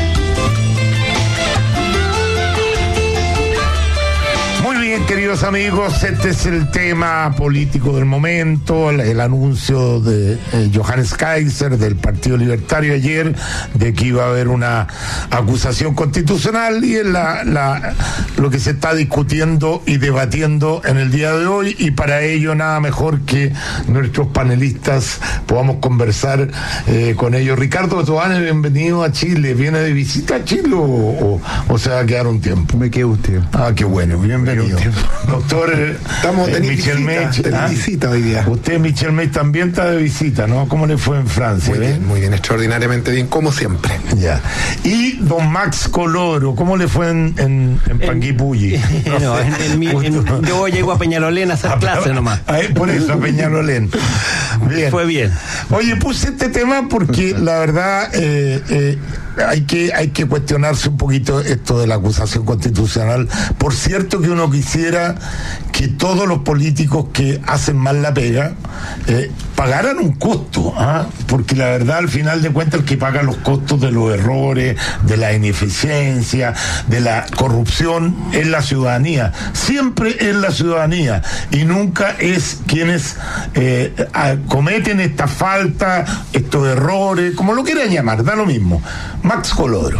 Queridos amigos, este es el tema político del momento, el anuncio de Johannes Kaiser del Partido Libertario ayer de que iba a haber una acusación constitucional, y es lo que se está discutiendo y debatiendo en el día de hoy, y para ello nada mejor que nuestros panelistas podamos conversar con ellos. Ricardo Toane, bienvenido a Chile. ¿Viene de visita a Chile o se va a quedar un tiempo? Me quedo usted. Ah, qué bueno, bienvenido. Doctor Michel Mech, visita hoy día. Usted, Michel Mech, también está de visita, ¿no? ¿Cómo le fue en Francia? Muy bien, extraordinariamente bien, como siempre. Ya. Y don Max Coloro, ¿cómo le fue en Panguipulli? Yo llego a Peñalolén a hacer clases nomás. Por eso, a Peñalolén. Bien. Fue bien. Oye, puse este tema porque la verdad hay que cuestionarse un poquito esto de la acusación constitucional. Por cierto que uno quisiera que todos los políticos que hacen mal la pega pagaran un costo, porque la verdad al final de cuentas el que paga los costos de los errores, de la ineficiencia, de la corrupción es la ciudadanía, siempre es la ciudadanía y nunca es quienes cometen esta falta, estos errores, como lo quieran llamar, da lo mismo. Max Colodro.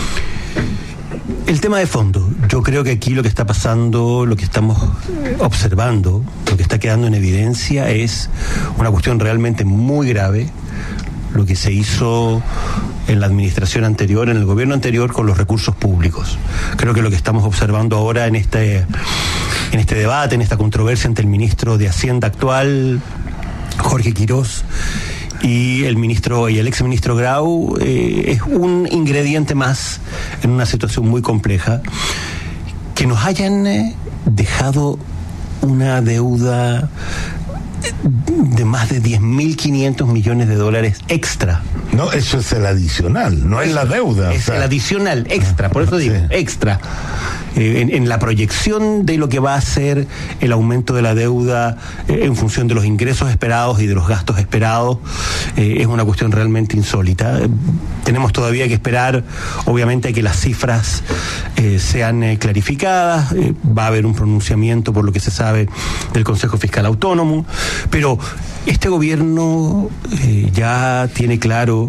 El tema de fondo, yo creo que aquí lo que está pasando, lo que estamos observando, lo que está quedando en evidencia es una cuestión realmente muy grave, lo que se hizo en la administración anterior, en el gobierno anterior con los recursos públicos. Creo que lo que estamos observando ahora en este debate, en esta controversia entre el ministro de Hacienda actual, Jorge Quirós, y el exministro Grau, es un ingrediente más en una situación muy compleja, que nos hayan dejado una deuda de más de 10.500 millones de dólares extra. No, eso es el adicional, no es la deuda. Es el adicional, extra, por eso digo, extra. En la proyección de lo que va a ser el aumento de la deuda en función de los ingresos esperados y de los gastos esperados, es una cuestión realmente insólita. Tenemos todavía que esperar, obviamente, a que las cifras sean clarificadas. Va a haber un pronunciamiento, por lo que se sabe, del Consejo Fiscal Autónomo, pero este gobierno ya tiene claro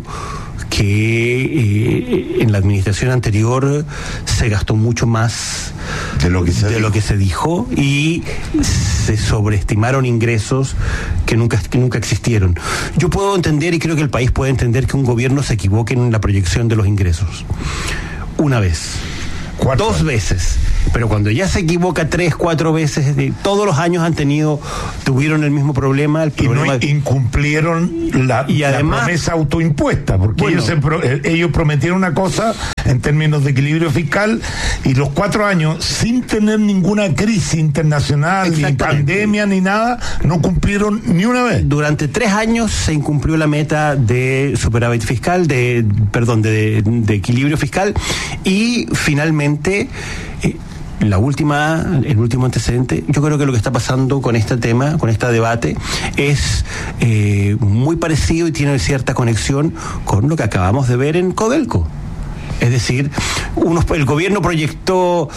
que en la administración anterior se gastó mucho más de lo que se dijo y se sobreestimaron ingresos que nunca existieron. Yo puedo entender, y creo que el país puede entender, que un gobierno se equivoque en la proyección de los ingresos. Una vez. Dos veces. Pero cuando ya se equivoca 3, 4 veces, todos los años tuvieron el mismo problema. Y no incumplieron la promesa autoimpuesta, porque ellos prometieron una cosa en términos de equilibrio fiscal, y los 4 años, sin tener ninguna crisis internacional, ni pandemia, ni nada, no cumplieron ni una vez. Durante 3 años se incumplió la meta de superávit fiscal, de equilibrio fiscal, y finalmente el último antecedente. Yo creo que lo que está pasando con este tema, con este debate, es muy parecido y tiene cierta conexión con lo que acabamos de ver en Codelco. Es decir, el gobierno proyectó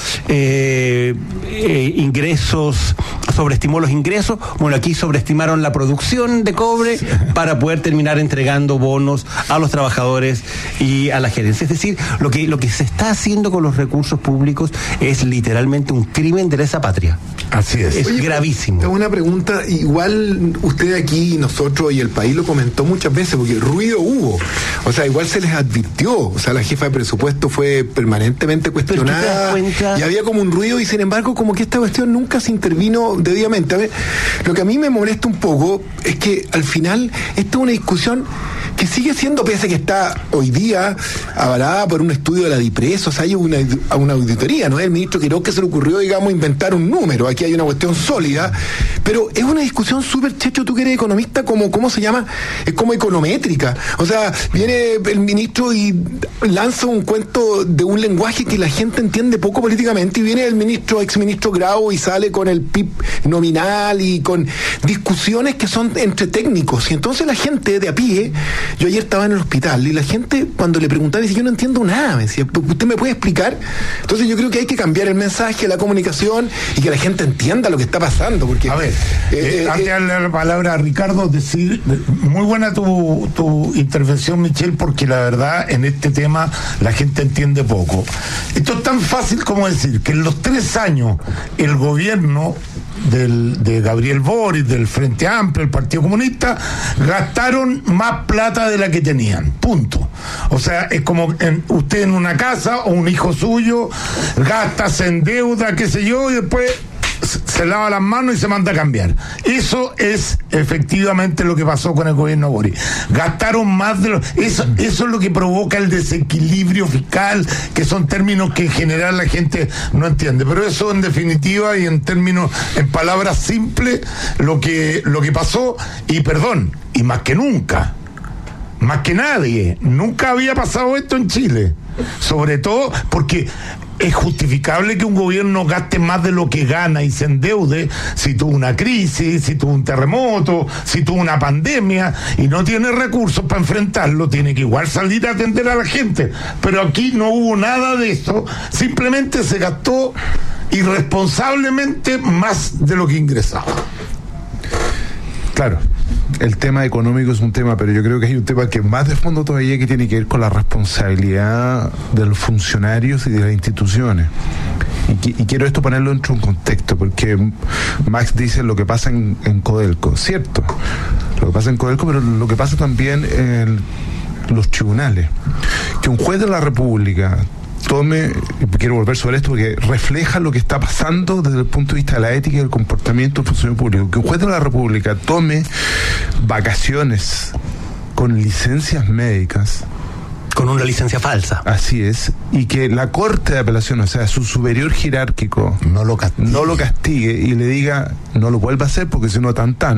ingresos, sobreestimó los ingresos. Bueno, aquí sobreestimaron la producción de cobre para poder terminar entregando bonos a los trabajadores y a la gerencia. Es decir, lo que se está haciendo con los recursos públicos es literalmente un crimen de lesa patria. Así es. Oye, gravísimo. Una pregunta, igual usted aquí, nosotros y el país lo comentó muchas veces, porque ruido hubo. O sea, igual se les advirtió. O sea, la jefa de presupuesto fue permanentemente cuestionada y había como un ruido, y sin embargo como que esta cuestión nunca se intervino debidamente. A ver, lo que a mí me molesta un poco es que al final esta es una discusión que sigue siendo, pese a que está hoy día avalada por un estudio de la DIPRES, o sea, hay una auditoría, ¿no? El ministro Quirós que se le ocurrió, digamos, inventar un número. Aquí hay una cuestión sólida, pero es una discusión súper, Checho, tú que eres economista, ¿cómo se llama? Es como econométrica. O sea, viene el ministro y lanza un cuento de un lenguaje que la gente entiende poco políticamente, y viene el exministro Grau y sale con el PIB nominal y con discusiones que son entre técnicos, y entonces la gente de a pie. Yo ayer estaba en el hospital y la gente, cuando le preguntaba, decía: yo no entiendo nada, me decía, ¿usted me puede explicar? Entonces yo creo que hay que cambiar el mensaje, la comunicación, y que la gente entienda lo que está pasando, porque... A ver, antes de darle la palabra a Ricardo, decir, muy buena tu intervención, Michelle, porque la verdad en este tema la gente entiende poco. Esto es tan fácil como decir que en los 3 años el gobierno de Gabriel Boric, del Frente Amplio, el Partido Comunista, gastaron más plata de la que tenían, punto. O sea, es como usted en una casa o un hijo suyo gasta, se endeuda, qué sé yo, y después se lava las manos y se manda a cambiar. Eso es efectivamente lo que pasó con el gobierno Boric. Gastaron más de eso es lo que provoca el desequilibrio fiscal, que son términos que en general la gente no entiende. Pero eso, en definitiva y en palabras simples, lo que pasó, y perdón, y más que nunca, más que nadie, nunca había pasado esto en Chile. Sobre todo porque es justificable que un gobierno gaste más de lo que gana y se endeude si tuvo una crisis, si tuvo un terremoto, si tuvo una pandemia y no tiene recursos para enfrentarlo, tiene que igual salir a atender a la gente. Pero aquí no hubo nada de eso, simplemente se gastó irresponsablemente más de lo que ingresaba. Claro, el tema económico es un tema, pero yo creo que hay un tema que más de fondo todavía que tiene que ver con la responsabilidad de los funcionarios y de las instituciones. Y quiero esto ponerlo dentro de un contexto, porque Max dice lo que pasa en Codelco, cierto, lo que pasa en Codelco, pero lo que pasa también en los tribunales. Que un juez de la República tome, quiero volver sobre esto porque refleja lo que está pasando desde el punto de vista de la ética y del comportamiento del funcionario público, que un juez de la República tome vacaciones con licencias médicas, con una licencia falsa. Así es, y que la Corte de Apelación, o sea, su superior jerárquico, no lo castigue y le diga, no lo vuelva a hacer porque si no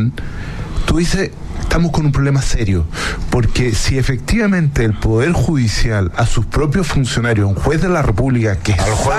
tú dices, estamos con un problema serio, porque si efectivamente el Poder Judicial a sus propios funcionarios, un juez de la República que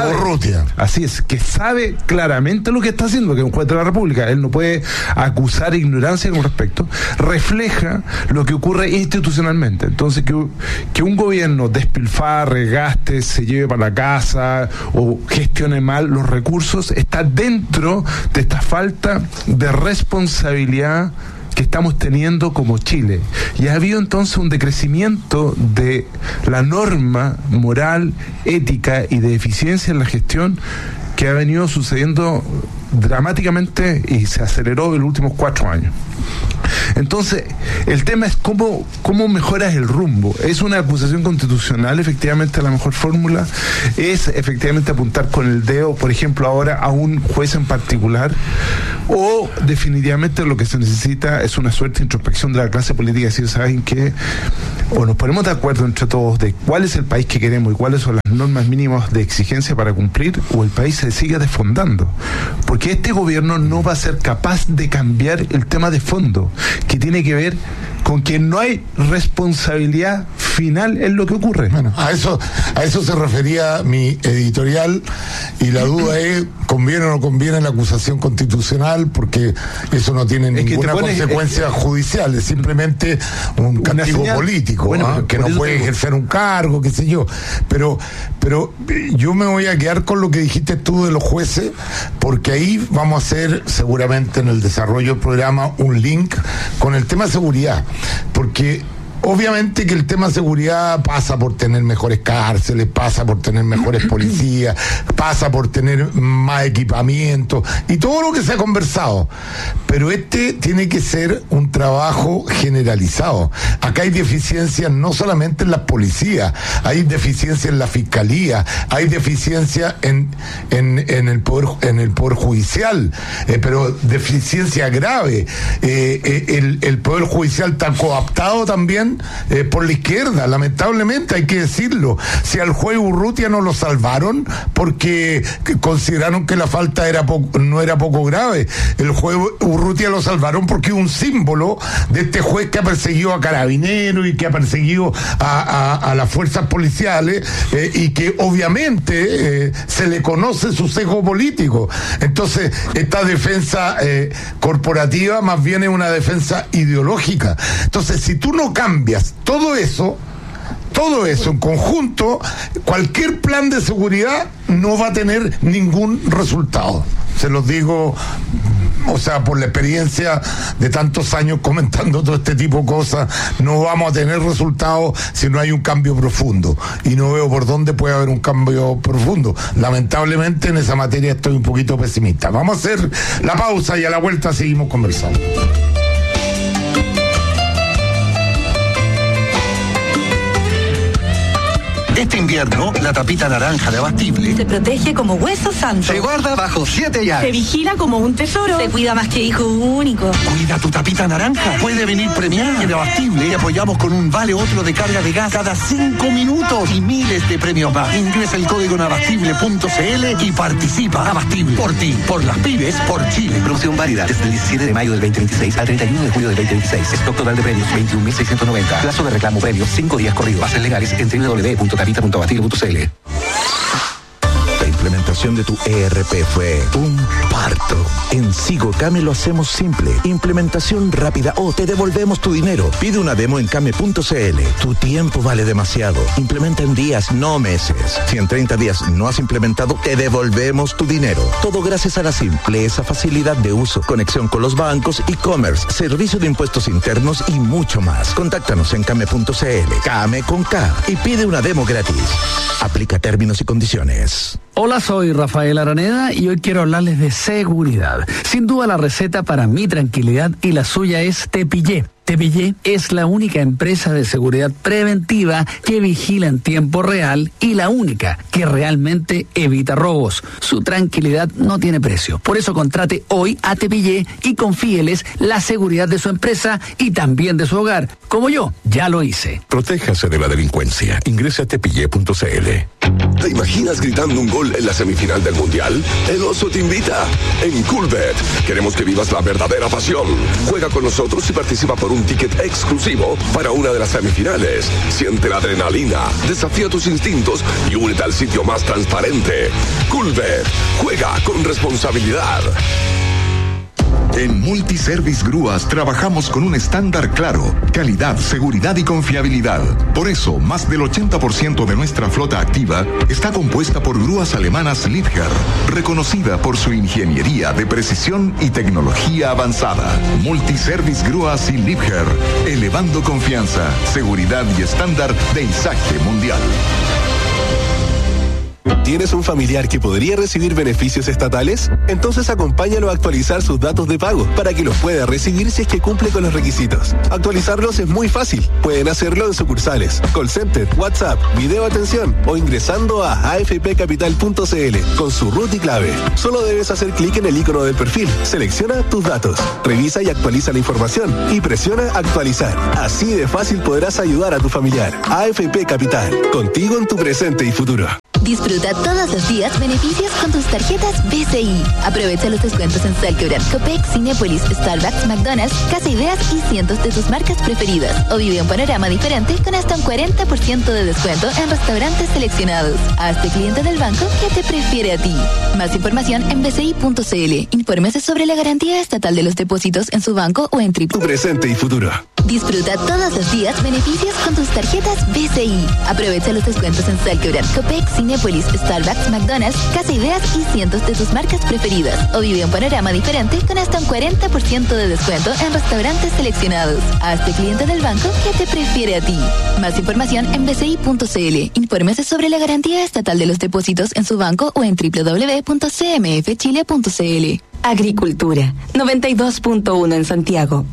así es, que sabe claramente lo que está haciendo, que es un juez de la República, él no puede acusar ignorancia con respecto, refleja lo que ocurre institucionalmente. Entonces que un gobierno despilfarre, gaste, se lleve para la casa o gestione mal los recursos, está dentro de esta falta de responsabilidad que estamos teniendo como Chile. Y ha habido entonces un decrecimiento de la norma moral, ética y de eficiencia en la gestión que ha venido sucediendo dramáticamente y se aceleró en los últimos 4 años. Entonces, el tema es cómo mejoras el rumbo. ¿Es una acusación constitucional efectivamente la mejor fórmula? ¿Es efectivamente apuntar con el dedo, por ejemplo, ahora a un juez en particular? ¿O definitivamente lo que se necesita es una suerte de introspección de la clase política y decir, ¿saben qué? O nos ponemos de acuerdo entre todos de cuál es el país que queremos y cuáles son las normas mínimas de exigencia para cumplir, o el país se sigue desfondando. Porque este gobierno no va a ser capaz de cambiar el tema de fondo, que tiene que ver con que no hay responsabilidad final en lo que ocurre. Bueno, a eso se refería mi editorial, y la duda es, ¿conviene o no conviene la acusación constitucional? Porque eso no tiene ninguna consecuencia judicial, es simplemente un castigo político, bueno, que no puede ejercer un cargo, qué sé yo. Pero yo me voy a quedar con lo que dijiste tú de los jueces, porque ahí vamos a hacer seguramente en el desarrollo del programa un link con el tema de seguridad, porque obviamente que el tema de seguridad pasa por tener mejores cárceles, pasa por tener mejores policías, pasa por tener más equipamiento y todo lo que se ha conversado, pero tiene que ser un trabajo generalizado. Acá hay deficiencias no solamente en las policías, hay deficiencia en la fiscalía, hay deficiencia en el poder judicial, pero deficiencia grave. El poder judicial está cooptado también por la izquierda, lamentablemente hay que decirlo. Si al juez Urrutia no lo salvaron porque consideraron que la falta no era poco grave, el juez Urrutia lo salvaron porque un símbolo de este juez que ha perseguido a carabineros y que ha perseguido a las fuerzas policiales, y que obviamente se le conoce su sesgo político. Entonces esta defensa corporativa más bien es una defensa ideológica. Entonces, si tú no cambias todo eso en conjunto, cualquier plan de seguridad no va a tener ningún resultado. Se los digo, o sea, por la experiencia de tantos años comentando todo este tipo de cosas, no vamos a tener resultados si no hay un cambio profundo. Y no veo por dónde puede haber un cambio profundo. Lamentablemente en esa materia estoy un poquito pesimista. Vamos a hacer la pausa y a la vuelta seguimos conversando. Este invierno, la tapita naranja de Abastible se protege como hueso santo. Se guarda bajo 7 llaves. Se vigila como un tesoro. Se cuida más que hijo único. Cuida tu tapita naranja. Puede venir premiada. En Abastible te apoyamos con un vale otro de carga de gas cada 5 minutos y miles de premios más. Ingresa el código en abastible.cl y participa. Abastible. Por ti, por las pymes, por Chile. Promoción válida desde el 17 de mayo del 2026 al 31 de julio del 2026. Stock total de premios 21.690. Plazo de reclamo premios 5 días corridos. Bases legales en www.capital.cl. Visita.abastible.cl. La implementación de tu ERP fue un parto. En Sigocame lo hacemos simple. Implementación rápida o te devolvemos tu dinero. Pide una demo en came.cl. Tu tiempo vale demasiado. Implementa en días, no meses. Si en 30 días no has implementado, te devolvemos tu dinero. Todo gracias a la simpleza, facilidad de uso, conexión con los bancos, e-commerce, servicio de impuestos internos y mucho más. Contáctanos en came.cl. Came con K y pide una demo gratis. Aplica términos y condiciones. Hola, soy Rafael Araneda y hoy quiero hablarles de seguridad. Sin duda la receta para mi tranquilidad y la suya es Tepillé. Tepillé es la única empresa de seguridad preventiva que vigila en tiempo real y la única que realmente evita robos. Su tranquilidad no tiene precio. Por eso contrate hoy a Tepillé y confíeles la seguridad de su empresa y también de su hogar. Como yo, ya lo hice. Protéjase de la delincuencia. Ingrese a tepillé.cl. ¿Te imaginas gritando un gol en la semifinal del Mundial? El Oso te invita. En Coolbet queremos que vivas la verdadera pasión. Juega con nosotros y participa por un ticket exclusivo para una de las semifinales. Siente la adrenalina, desafía tus instintos y únete al sitio más transparente. Coolbet. Juega con responsabilidad. En Multiservice Grúas trabajamos con un estándar claro: calidad, seguridad y confiabilidad. Por eso, más del 80% de nuestra flota activa está compuesta por grúas alemanas Liebherr, reconocida por su ingeniería de precisión y tecnología avanzada. Multiservice Grúas y Liebherr, elevando confianza, seguridad y estándar de Isaque Mundial. ¿Tienes un familiar que podría recibir beneficios estatales? Entonces acompáñalo a actualizar sus datos de pago para que los pueda recibir si es que cumple con los requisitos. Actualizarlos es muy fácil. Pueden hacerlo en sucursales, call center, WhatsApp, video atención o ingresando a afpcapital.cl con su root y clave. Solo debes hacer clic en el icono del perfil, selecciona tus datos, revisa y actualiza la información y presiona actualizar. Así de fácil podrás ayudar a tu familiar. AFP Capital, contigo en tu presente y futuro. Disfruta todos los días beneficios con tus tarjetas BCI. Aprovecha los descuentos en Salkebrand, Copec, Cinépolis, Starbucks, McDonald's, Casa Ideas y cientos de tus marcas preferidas. O vive un panorama diferente con hasta un 40% de descuento en restaurantes seleccionados. Hazte cliente del banco que te prefiere a ti. Más información en bci.cl. Infórmese sobre la garantía estatal de los depósitos en su banco o en Tu presente y futuro. Disfruta todos los días beneficios con tus tarjetas BCI. Aprovecha los descuentos en Salkebrand, Copec, Cinépolis, Starbucks, McDonald's, Casa Ideas y cientos de tus marcas preferidas. O vive un panorama diferente con hasta un 40% de descuento en restaurantes seleccionados. Hazte cliente del banco que te prefiere a ti. Más información en bci.cl. Infórmese sobre la garantía estatal de los depósitos en su banco o en www.cmfchile.cl. Agricultura, 92.1 en Santiago.